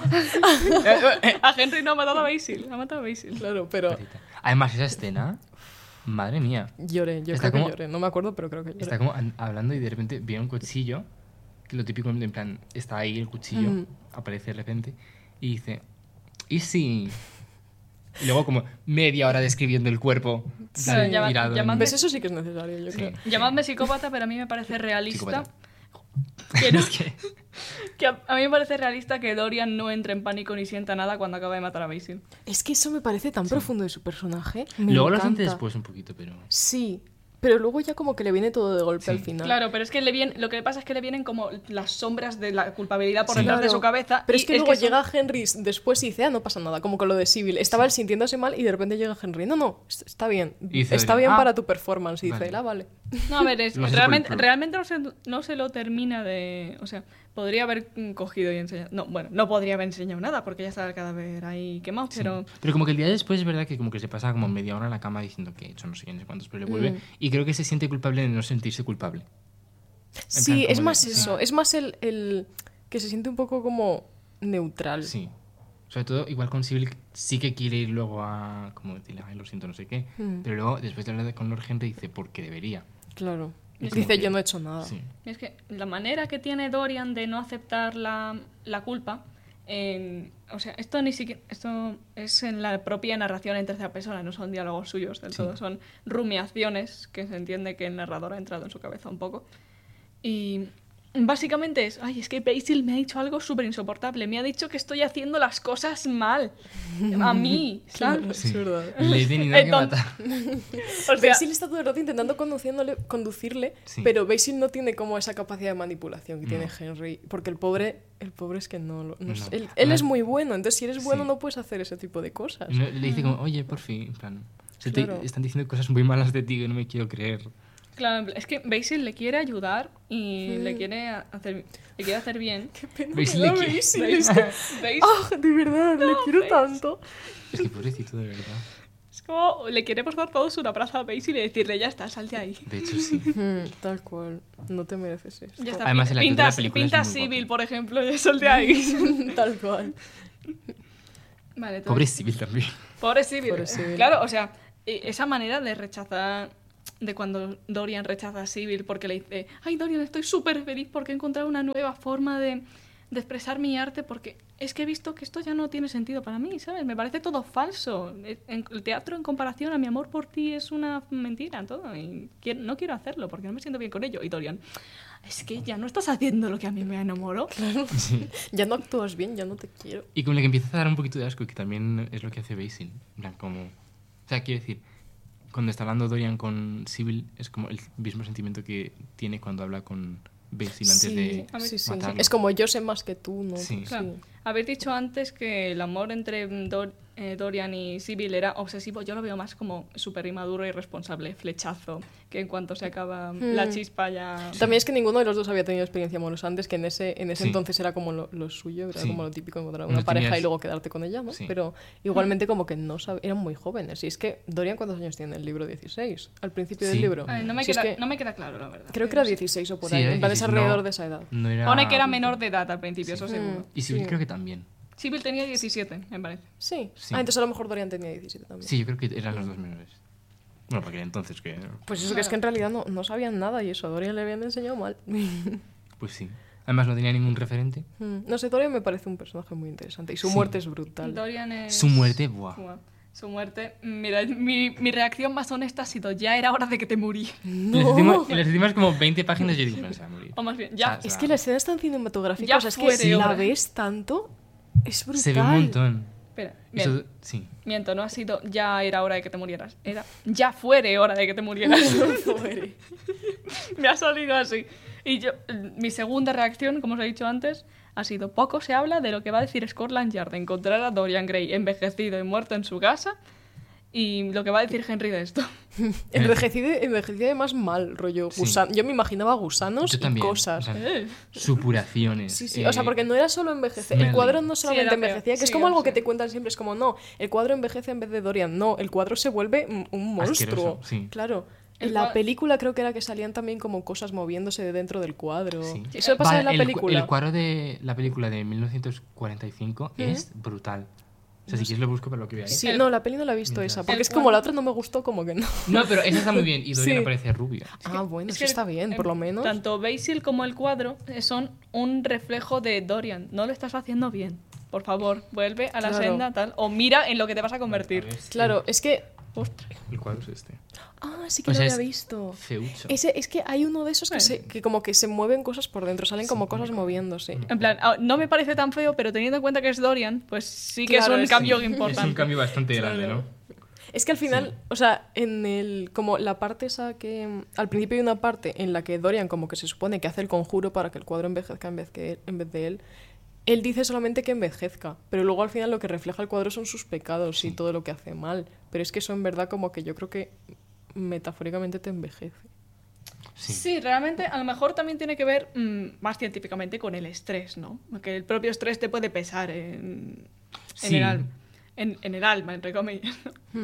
Speaker 1: A Henry no, ha matado a Basil. Ha matado a Basil.
Speaker 2: Claro, pero
Speaker 3: Además, esa escena, madre mía.
Speaker 2: lloré, yo
Speaker 3: Está
Speaker 2: creo
Speaker 3: como-
Speaker 2: que lloré. No me acuerdo, pero creo que lloré.
Speaker 3: Está como hablando y de repente ve un cuchillo, que lo típico, en plan, está ahí el cuchillo, aparece de repente, y dice, ¿y si? Y luego como media hora describiendo el cuerpo,
Speaker 2: Sí.
Speaker 3: tal,
Speaker 1: Llama-
Speaker 3: mirado en-
Speaker 1: llamadme-
Speaker 2: ¿Ves? Eso sí que es necesario, yo
Speaker 3: Sí.
Speaker 2: creo.
Speaker 1: Llamadme psicópata, pero a mí me parece realista
Speaker 3: Psicópata.
Speaker 1: que, no-
Speaker 3: Es que-
Speaker 1: que a mí me parece realista que Dorian no entre en pánico ni sienta nada cuando acaba de matar a Basil.
Speaker 2: Es que eso me parece tan profundo de su personaje. Me
Speaker 3: Luego lo
Speaker 2: encanta.
Speaker 3: siente después un poquito, pero...
Speaker 2: Sí, pero luego ya como que le viene todo de golpe
Speaker 3: Sí.
Speaker 2: al final.
Speaker 1: Claro, pero es que lo que le pasa es que le vienen como las sombras de la culpabilidad por
Speaker 3: Sí.
Speaker 1: detrás de
Speaker 2: Claro.
Speaker 1: su cabeza.
Speaker 2: Pero
Speaker 1: y
Speaker 2: es que luego
Speaker 1: son-
Speaker 2: llega Henry después y dice, no pasa nada, como con lo de Sybil. Estaba él sintiéndose mal y de repente llega Henry, no, está bien.
Speaker 3: Y dice
Speaker 2: Está
Speaker 3: Adrián,
Speaker 2: bien
Speaker 3: "Ah,
Speaker 2: para tu performance. Y dice,
Speaker 3: vale".
Speaker 2: vale.
Speaker 1: No, a ver,
Speaker 3: Lo has hecho
Speaker 1: realmente,
Speaker 3: por el pro.
Speaker 1: realmente no se lo termina de... O sea, podría haber cogido y enseñado... No, bueno, no podría haber enseñado nada porque ya está el cadáver ahí quemado,
Speaker 3: Sí.
Speaker 1: pero...
Speaker 3: Pero como que el día después es verdad que como que se pasa como media hora en la cama diciendo que he hecho no sé qué, no sé cuántos, pero le vuelve. Y creo que se siente culpable de no sentirse culpable.
Speaker 2: Sí,
Speaker 3: plan,
Speaker 2: es
Speaker 3: como
Speaker 2: más
Speaker 3: de-
Speaker 2: eso. Es más el que se siente un poco como neutral.
Speaker 3: Sí. Sobre todo, igual con Sybil sí que quiere ir luego a... Como decirle, ay, lo siento, no sé qué. Pero luego, después de hablar con Lord Henry, dice, porque debería.
Speaker 2: Claro.
Speaker 3: Es como
Speaker 2: Dice,
Speaker 3: que-
Speaker 2: yo no he hecho nada.
Speaker 3: Sí.
Speaker 1: Es que la manera que tiene Dorian de no aceptar la culpa, o sea, esto ni siquiera, esto es en la propia narración en tercera persona, no son diálogos suyos del
Speaker 3: Sí.
Speaker 1: todo, son rumiaciones que se entiende que el narrador ha entrado en su cabeza un poco. Y básicamente es, ay, es que Basil me ha dicho algo súper insoportable, me ha dicho que estoy haciendo las cosas mal, a mí, ¿sabes?
Speaker 2: Es verdad.
Speaker 3: Le he tenido que
Speaker 1: Entonces-
Speaker 3: matar.
Speaker 1: O sea,
Speaker 2: Basil está todo el rato intentando conducirle,
Speaker 3: Sí.
Speaker 2: pero Basil no tiene como esa capacidad de manipulación que tiene
Speaker 3: No.
Speaker 2: Henry. Porque el pobre es que no lo...
Speaker 3: No.
Speaker 2: Él
Speaker 3: Además-
Speaker 2: es muy bueno, entonces si eres bueno
Speaker 3: Sí.
Speaker 2: no puedes hacer ese tipo de cosas.
Speaker 3: Y le dice como, oye, por fin, en plan...
Speaker 2: Claro.
Speaker 3: Están diciendo cosas muy malas de ti que no me quiero creer.
Speaker 1: claro, es que Basil le quiere ayudar y le quiere hacer bien.
Speaker 3: Basil
Speaker 2: Me
Speaker 3: le
Speaker 2: da
Speaker 3: quiere-
Speaker 2: Basil.
Speaker 1: Basil-
Speaker 2: ¡Ah, de verdad! Le quiero tanto.
Speaker 3: Es que pobrecito, de verdad.
Speaker 1: Es como, le queremos dar todos una plaza a Basil y decirle, ya está, salte ahí.
Speaker 3: De hecho, sí.
Speaker 2: Tal cual. No te mereces esto.
Speaker 1: Ya está,
Speaker 3: Además, el actor de la película es
Speaker 1: pinta
Speaker 3: muy guapo.
Speaker 1: Civil, por ejemplo, y salte ahí.
Speaker 2: Tal cual.
Speaker 1: Vale, entonces-
Speaker 3: Pobre Civil también.
Speaker 1: Pobre Civil.
Speaker 2: Pobre Civil.
Speaker 1: Claro, o sea, esa manera de rechazar, de cuando Dorian rechaza a Civil porque le dice, ay Dorian, estoy súper feliz porque he encontrado una nueva forma de expresar mi arte porque es que he visto que esto ya no tiene sentido para mí, ¿sabes? Me parece todo falso. El teatro en comparación a mi amor por ti es una mentira, todo. Y no quiero hacerlo porque no me siento bien con ello. Y Dorian, es que ya no estás haciendo lo que a mí me enamoró.
Speaker 3: Sí.
Speaker 2: Ya no actúas bien, ya no te quiero.
Speaker 3: Y como le que empieza a dar un poquito de asco, que también es lo que hace Basil. En plan, como... O sea, quiero decir, cuando está hablando Dorian con Civil, es como el mismo sentimiento que tiene cuando habla con Basil antes de matarlo.
Speaker 2: Es como yo sé más que tú, ¿no?
Speaker 3: Sí.
Speaker 1: Claro. Habéis dicho antes que el amor entre Dorian y Civil era obsesivo. Yo lo veo más como súper inmaduro y irresponsable, flechazo, que en cuanto se acaba la chispa ya...
Speaker 2: También es que ninguno de los dos había tenido experiencia amorosa antes, que en ese
Speaker 3: Sí.
Speaker 2: entonces era como lo suyo, era
Speaker 3: Sí.
Speaker 2: como lo típico encontrar
Speaker 3: No
Speaker 2: una pareja
Speaker 3: tenías-
Speaker 2: y luego quedarte con ella, ¿no?
Speaker 3: Sí.
Speaker 2: Pero igualmente como que no eran muy jóvenes. Y es que Dorian, ¿cuántos años tiene en el libro? 16, al principio del
Speaker 3: Sí.
Speaker 2: libro.
Speaker 1: Ay, no, me
Speaker 2: Si es
Speaker 1: queda,
Speaker 2: que
Speaker 1: no me queda claro, la verdad.
Speaker 2: creo que era 16 o por
Speaker 3: Sí,
Speaker 2: ahí,
Speaker 3: era
Speaker 2: en plan es
Speaker 3: 16,
Speaker 2: alrededor
Speaker 3: no-
Speaker 2: de esa edad.
Speaker 3: No era...
Speaker 1: Pone que era menor de edad al principio, eso seguro.
Speaker 3: Y Civil
Speaker 2: Sí.
Speaker 3: creo que también.
Speaker 1: Civil tenía 17, me parece.
Speaker 2: Sí.
Speaker 3: Sí.
Speaker 2: Ah, entonces a lo mejor Dorian tenía 17 también.
Speaker 3: Sí, yo creo que eran los dos menores. Bueno, porque entonces que...
Speaker 2: Pues eso, que es que en realidad no sabían nada y eso, a Dorian le habían enseñado mal.
Speaker 3: Pues sí. Además no tenía ningún referente.
Speaker 2: No sé, Dorian me parece un personaje muy interesante y su
Speaker 3: Sí.
Speaker 2: muerte es brutal.
Speaker 1: Dorian es...
Speaker 3: Su muerte, buah.
Speaker 1: Buah. Su muerte... Mira, mi reacción más honesta ha sido, ya era hora de que te murí.
Speaker 3: En las últimas como 20 páginas yo digo, no se va a morir.
Speaker 1: O más bien, ya...
Speaker 3: O sea,
Speaker 2: Es que la escena es tan cinematográfica,
Speaker 1: Ya
Speaker 2: o sea, es
Speaker 1: fuere
Speaker 2: que
Speaker 1: hora.
Speaker 2: la ves tanto, es brutal.
Speaker 3: se ve un montón.
Speaker 1: Espera,
Speaker 3: Eso, sí.
Speaker 1: miento, no ha sido ya era hora de que te murieras. Era ya fuere hora de que te murieras. Me ha salido así. Y yo, mi segunda reacción, como os he dicho antes, ha sido poco se habla de lo que va a decir Scotland Yard de encontrar a Dorian Gray envejecido y muerto en su casa y lo que va a decir Henry de esto.
Speaker 2: Envejecido además mal, rollo.
Speaker 3: Sí.
Speaker 2: Yo me imaginaba gusanos
Speaker 3: Yo
Speaker 2: y
Speaker 3: también.
Speaker 2: cosas.
Speaker 3: O sea, supuraciones.
Speaker 2: Sí, o sea, porque no era solo envejecer. El
Speaker 3: smelly.
Speaker 2: cuadro no
Speaker 1: Sí,
Speaker 2: solamente
Speaker 1: era feo.
Speaker 2: envejecía, que es
Speaker 1: Sí,
Speaker 2: como
Speaker 1: era
Speaker 2: algo que
Speaker 1: feo.
Speaker 2: te cuentan siempre. Es como, no, el cuadro envejece en vez de Dorian. No, el cuadro se vuelve un monstruo.
Speaker 3: Asqueroso, sí.
Speaker 2: Claro.
Speaker 1: El
Speaker 2: En la
Speaker 1: cua-
Speaker 2: película creo que era que salían también como cosas moviéndose de dentro del cuadro.
Speaker 3: Sí.
Speaker 2: Eso pasa
Speaker 3: Vale,
Speaker 2: en la película.
Speaker 3: El cuadro de la película de 1945 es brutal. O sea, si quieres lo busco para lo que veáis.
Speaker 2: Sí,
Speaker 1: El-
Speaker 2: no, la peli no la he visto
Speaker 3: Mientras-
Speaker 2: esa. Porque
Speaker 1: El
Speaker 2: es como la
Speaker 1: cuadro-
Speaker 2: otra no me gustó, como que no.
Speaker 3: No, pero esa está muy bien. Y Dorian
Speaker 2: Sí.
Speaker 3: aparece rubio.
Speaker 2: Bueno,
Speaker 1: Es
Speaker 2: eso
Speaker 1: que
Speaker 2: está bien, por lo menos.
Speaker 1: Tanto Basil como el cuadro son un reflejo de Dorian. No lo estás haciendo bien. Por favor, vuelve a la
Speaker 2: Claro.
Speaker 1: senda tal o mira en lo que te vas a convertir.
Speaker 2: Claro, es que.
Speaker 3: El cuadro es este.
Speaker 2: Sí que
Speaker 3: O
Speaker 2: lo
Speaker 3: sea,
Speaker 2: había
Speaker 3: es
Speaker 2: visto.
Speaker 3: Feucho.
Speaker 2: Es que hay uno de esos que como que se mueven cosas por dentro, salen como cosas moviéndose.
Speaker 1: En plan, no me parece tan feo, pero teniendo en cuenta que es Dorian, pues sí que
Speaker 2: Claro,
Speaker 1: es un
Speaker 2: es-
Speaker 1: cambio
Speaker 3: Es
Speaker 1: importante.
Speaker 3: un cambio bastante grande, ¿no?
Speaker 2: Es que al final, o sea, como la parte esa que... Al principio hay una parte en la que Dorian como que se supone que hace el conjuro para que el cuadro envejezca en vez de él. Él dice solamente que envejezca, pero luego al final lo que refleja el cuadro son sus pecados y todo lo que hace mal. Pero es que eso en verdad como que yo creo que metafóricamente te envejece.
Speaker 1: Sí, realmente a lo mejor también tiene que ver más científicamente con el estrés, ¿no? Porque el propio estrés te puede pesar en
Speaker 3: Sí.
Speaker 1: el alma. En el alma, entre comillas.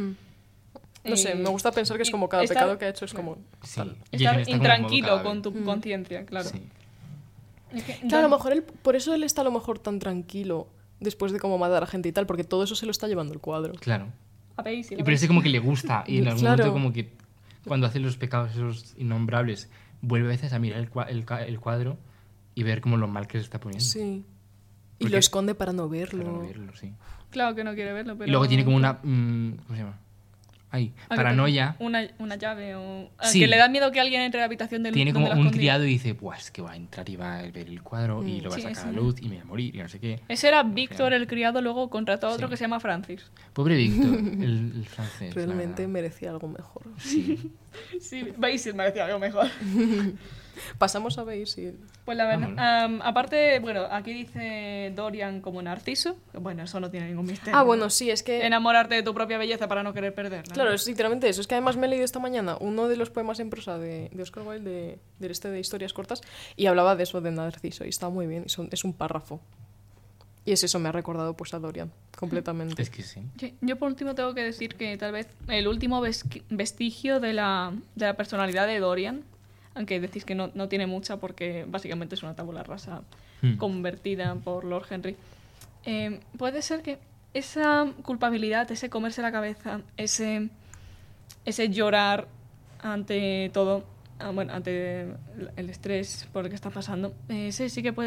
Speaker 2: No sé, me gusta pensar que es
Speaker 1: y
Speaker 2: como cada
Speaker 1: estar-
Speaker 2: pecado que ha hecho es como...
Speaker 3: Sí.
Speaker 2: tal.
Speaker 3: Y
Speaker 1: Estar
Speaker 3: Jason está como
Speaker 1: intranquilo
Speaker 3: modo
Speaker 1: con
Speaker 3: cadáver.
Speaker 1: tu conciencia, claro.
Speaker 3: Sí.
Speaker 1: Es que
Speaker 2: Claro, a lo mejor por eso él está a lo mejor tan tranquilo después de como matar a gente y tal, porque todo eso se lo está llevando el cuadro.
Speaker 3: Claro.
Speaker 1: a Basil,
Speaker 3: Y pero ese como que le gusta. Y en algún
Speaker 2: Claro.
Speaker 3: momento como que cuando hace los pecados esos innombrables, vuelve a veces a mirar el cuadro y ver como lo mal que se está poniendo.
Speaker 2: Sí. Y
Speaker 3: Porque-
Speaker 2: lo esconde para no verlo.
Speaker 3: Para no verlo, sí.
Speaker 1: Claro que no quiere verlo, pero...
Speaker 3: Y luego tiene como una... ¿cómo se llama? Ay,
Speaker 1: Ah, que
Speaker 3: paranoia.
Speaker 1: Una llave o...
Speaker 3: Sí.
Speaker 1: Que le da miedo que alguien entre a la habitación del
Speaker 3: Tiene
Speaker 1: donde
Speaker 3: como
Speaker 1: la
Speaker 3: un
Speaker 1: escondía.
Speaker 3: criado y dice, pues es que va a entrar y va a ver el cuadro y lo va a
Speaker 1: Sí,
Speaker 3: sacar a
Speaker 1: sí.
Speaker 3: la luz y me voy a morir y no sé qué.
Speaker 1: Ese era Víctor, el criado, luego contrató a otro
Speaker 3: Sí.
Speaker 1: que se llama Francis.
Speaker 3: Pobre Víctor, el francés. la
Speaker 2: Realmente
Speaker 3: verdad.
Speaker 2: merecía algo mejor.
Speaker 3: Sí.
Speaker 1: Sí, Basil me decía algo mejor.
Speaker 2: Pasamos a Basil.
Speaker 1: Pues la verdad,
Speaker 3: Vámonos.
Speaker 1: aparte, bueno, aquí dice Dorian como Narciso. Bueno, eso no tiene ningún misterio.
Speaker 2: Bueno, sí, es que...
Speaker 1: Enamorarte de tu propia belleza para no querer perderla.
Speaker 2: Claro,
Speaker 1: ¿no?
Speaker 2: es literalmente eso. Es que además me he leído esta mañana uno de los poemas en prosa de Oscar Wilde, de historias cortas, y hablaba de eso, de Narciso, y está muy bien, es un párrafo. Y es eso, me ha recordado pues a Dorian, completamente.
Speaker 3: Es que sí.
Speaker 1: Sí, yo por último tengo que decir que tal vez el último vestigio de la personalidad de Dorian, aunque decís que no tiene mucha porque básicamente es una tabula rasa convertida por Lord Henry, puede ser que esa culpabilidad, ese comerse la cabeza, ese llorar ante todo, ante el estrés por el que está pasando, ese sí que puede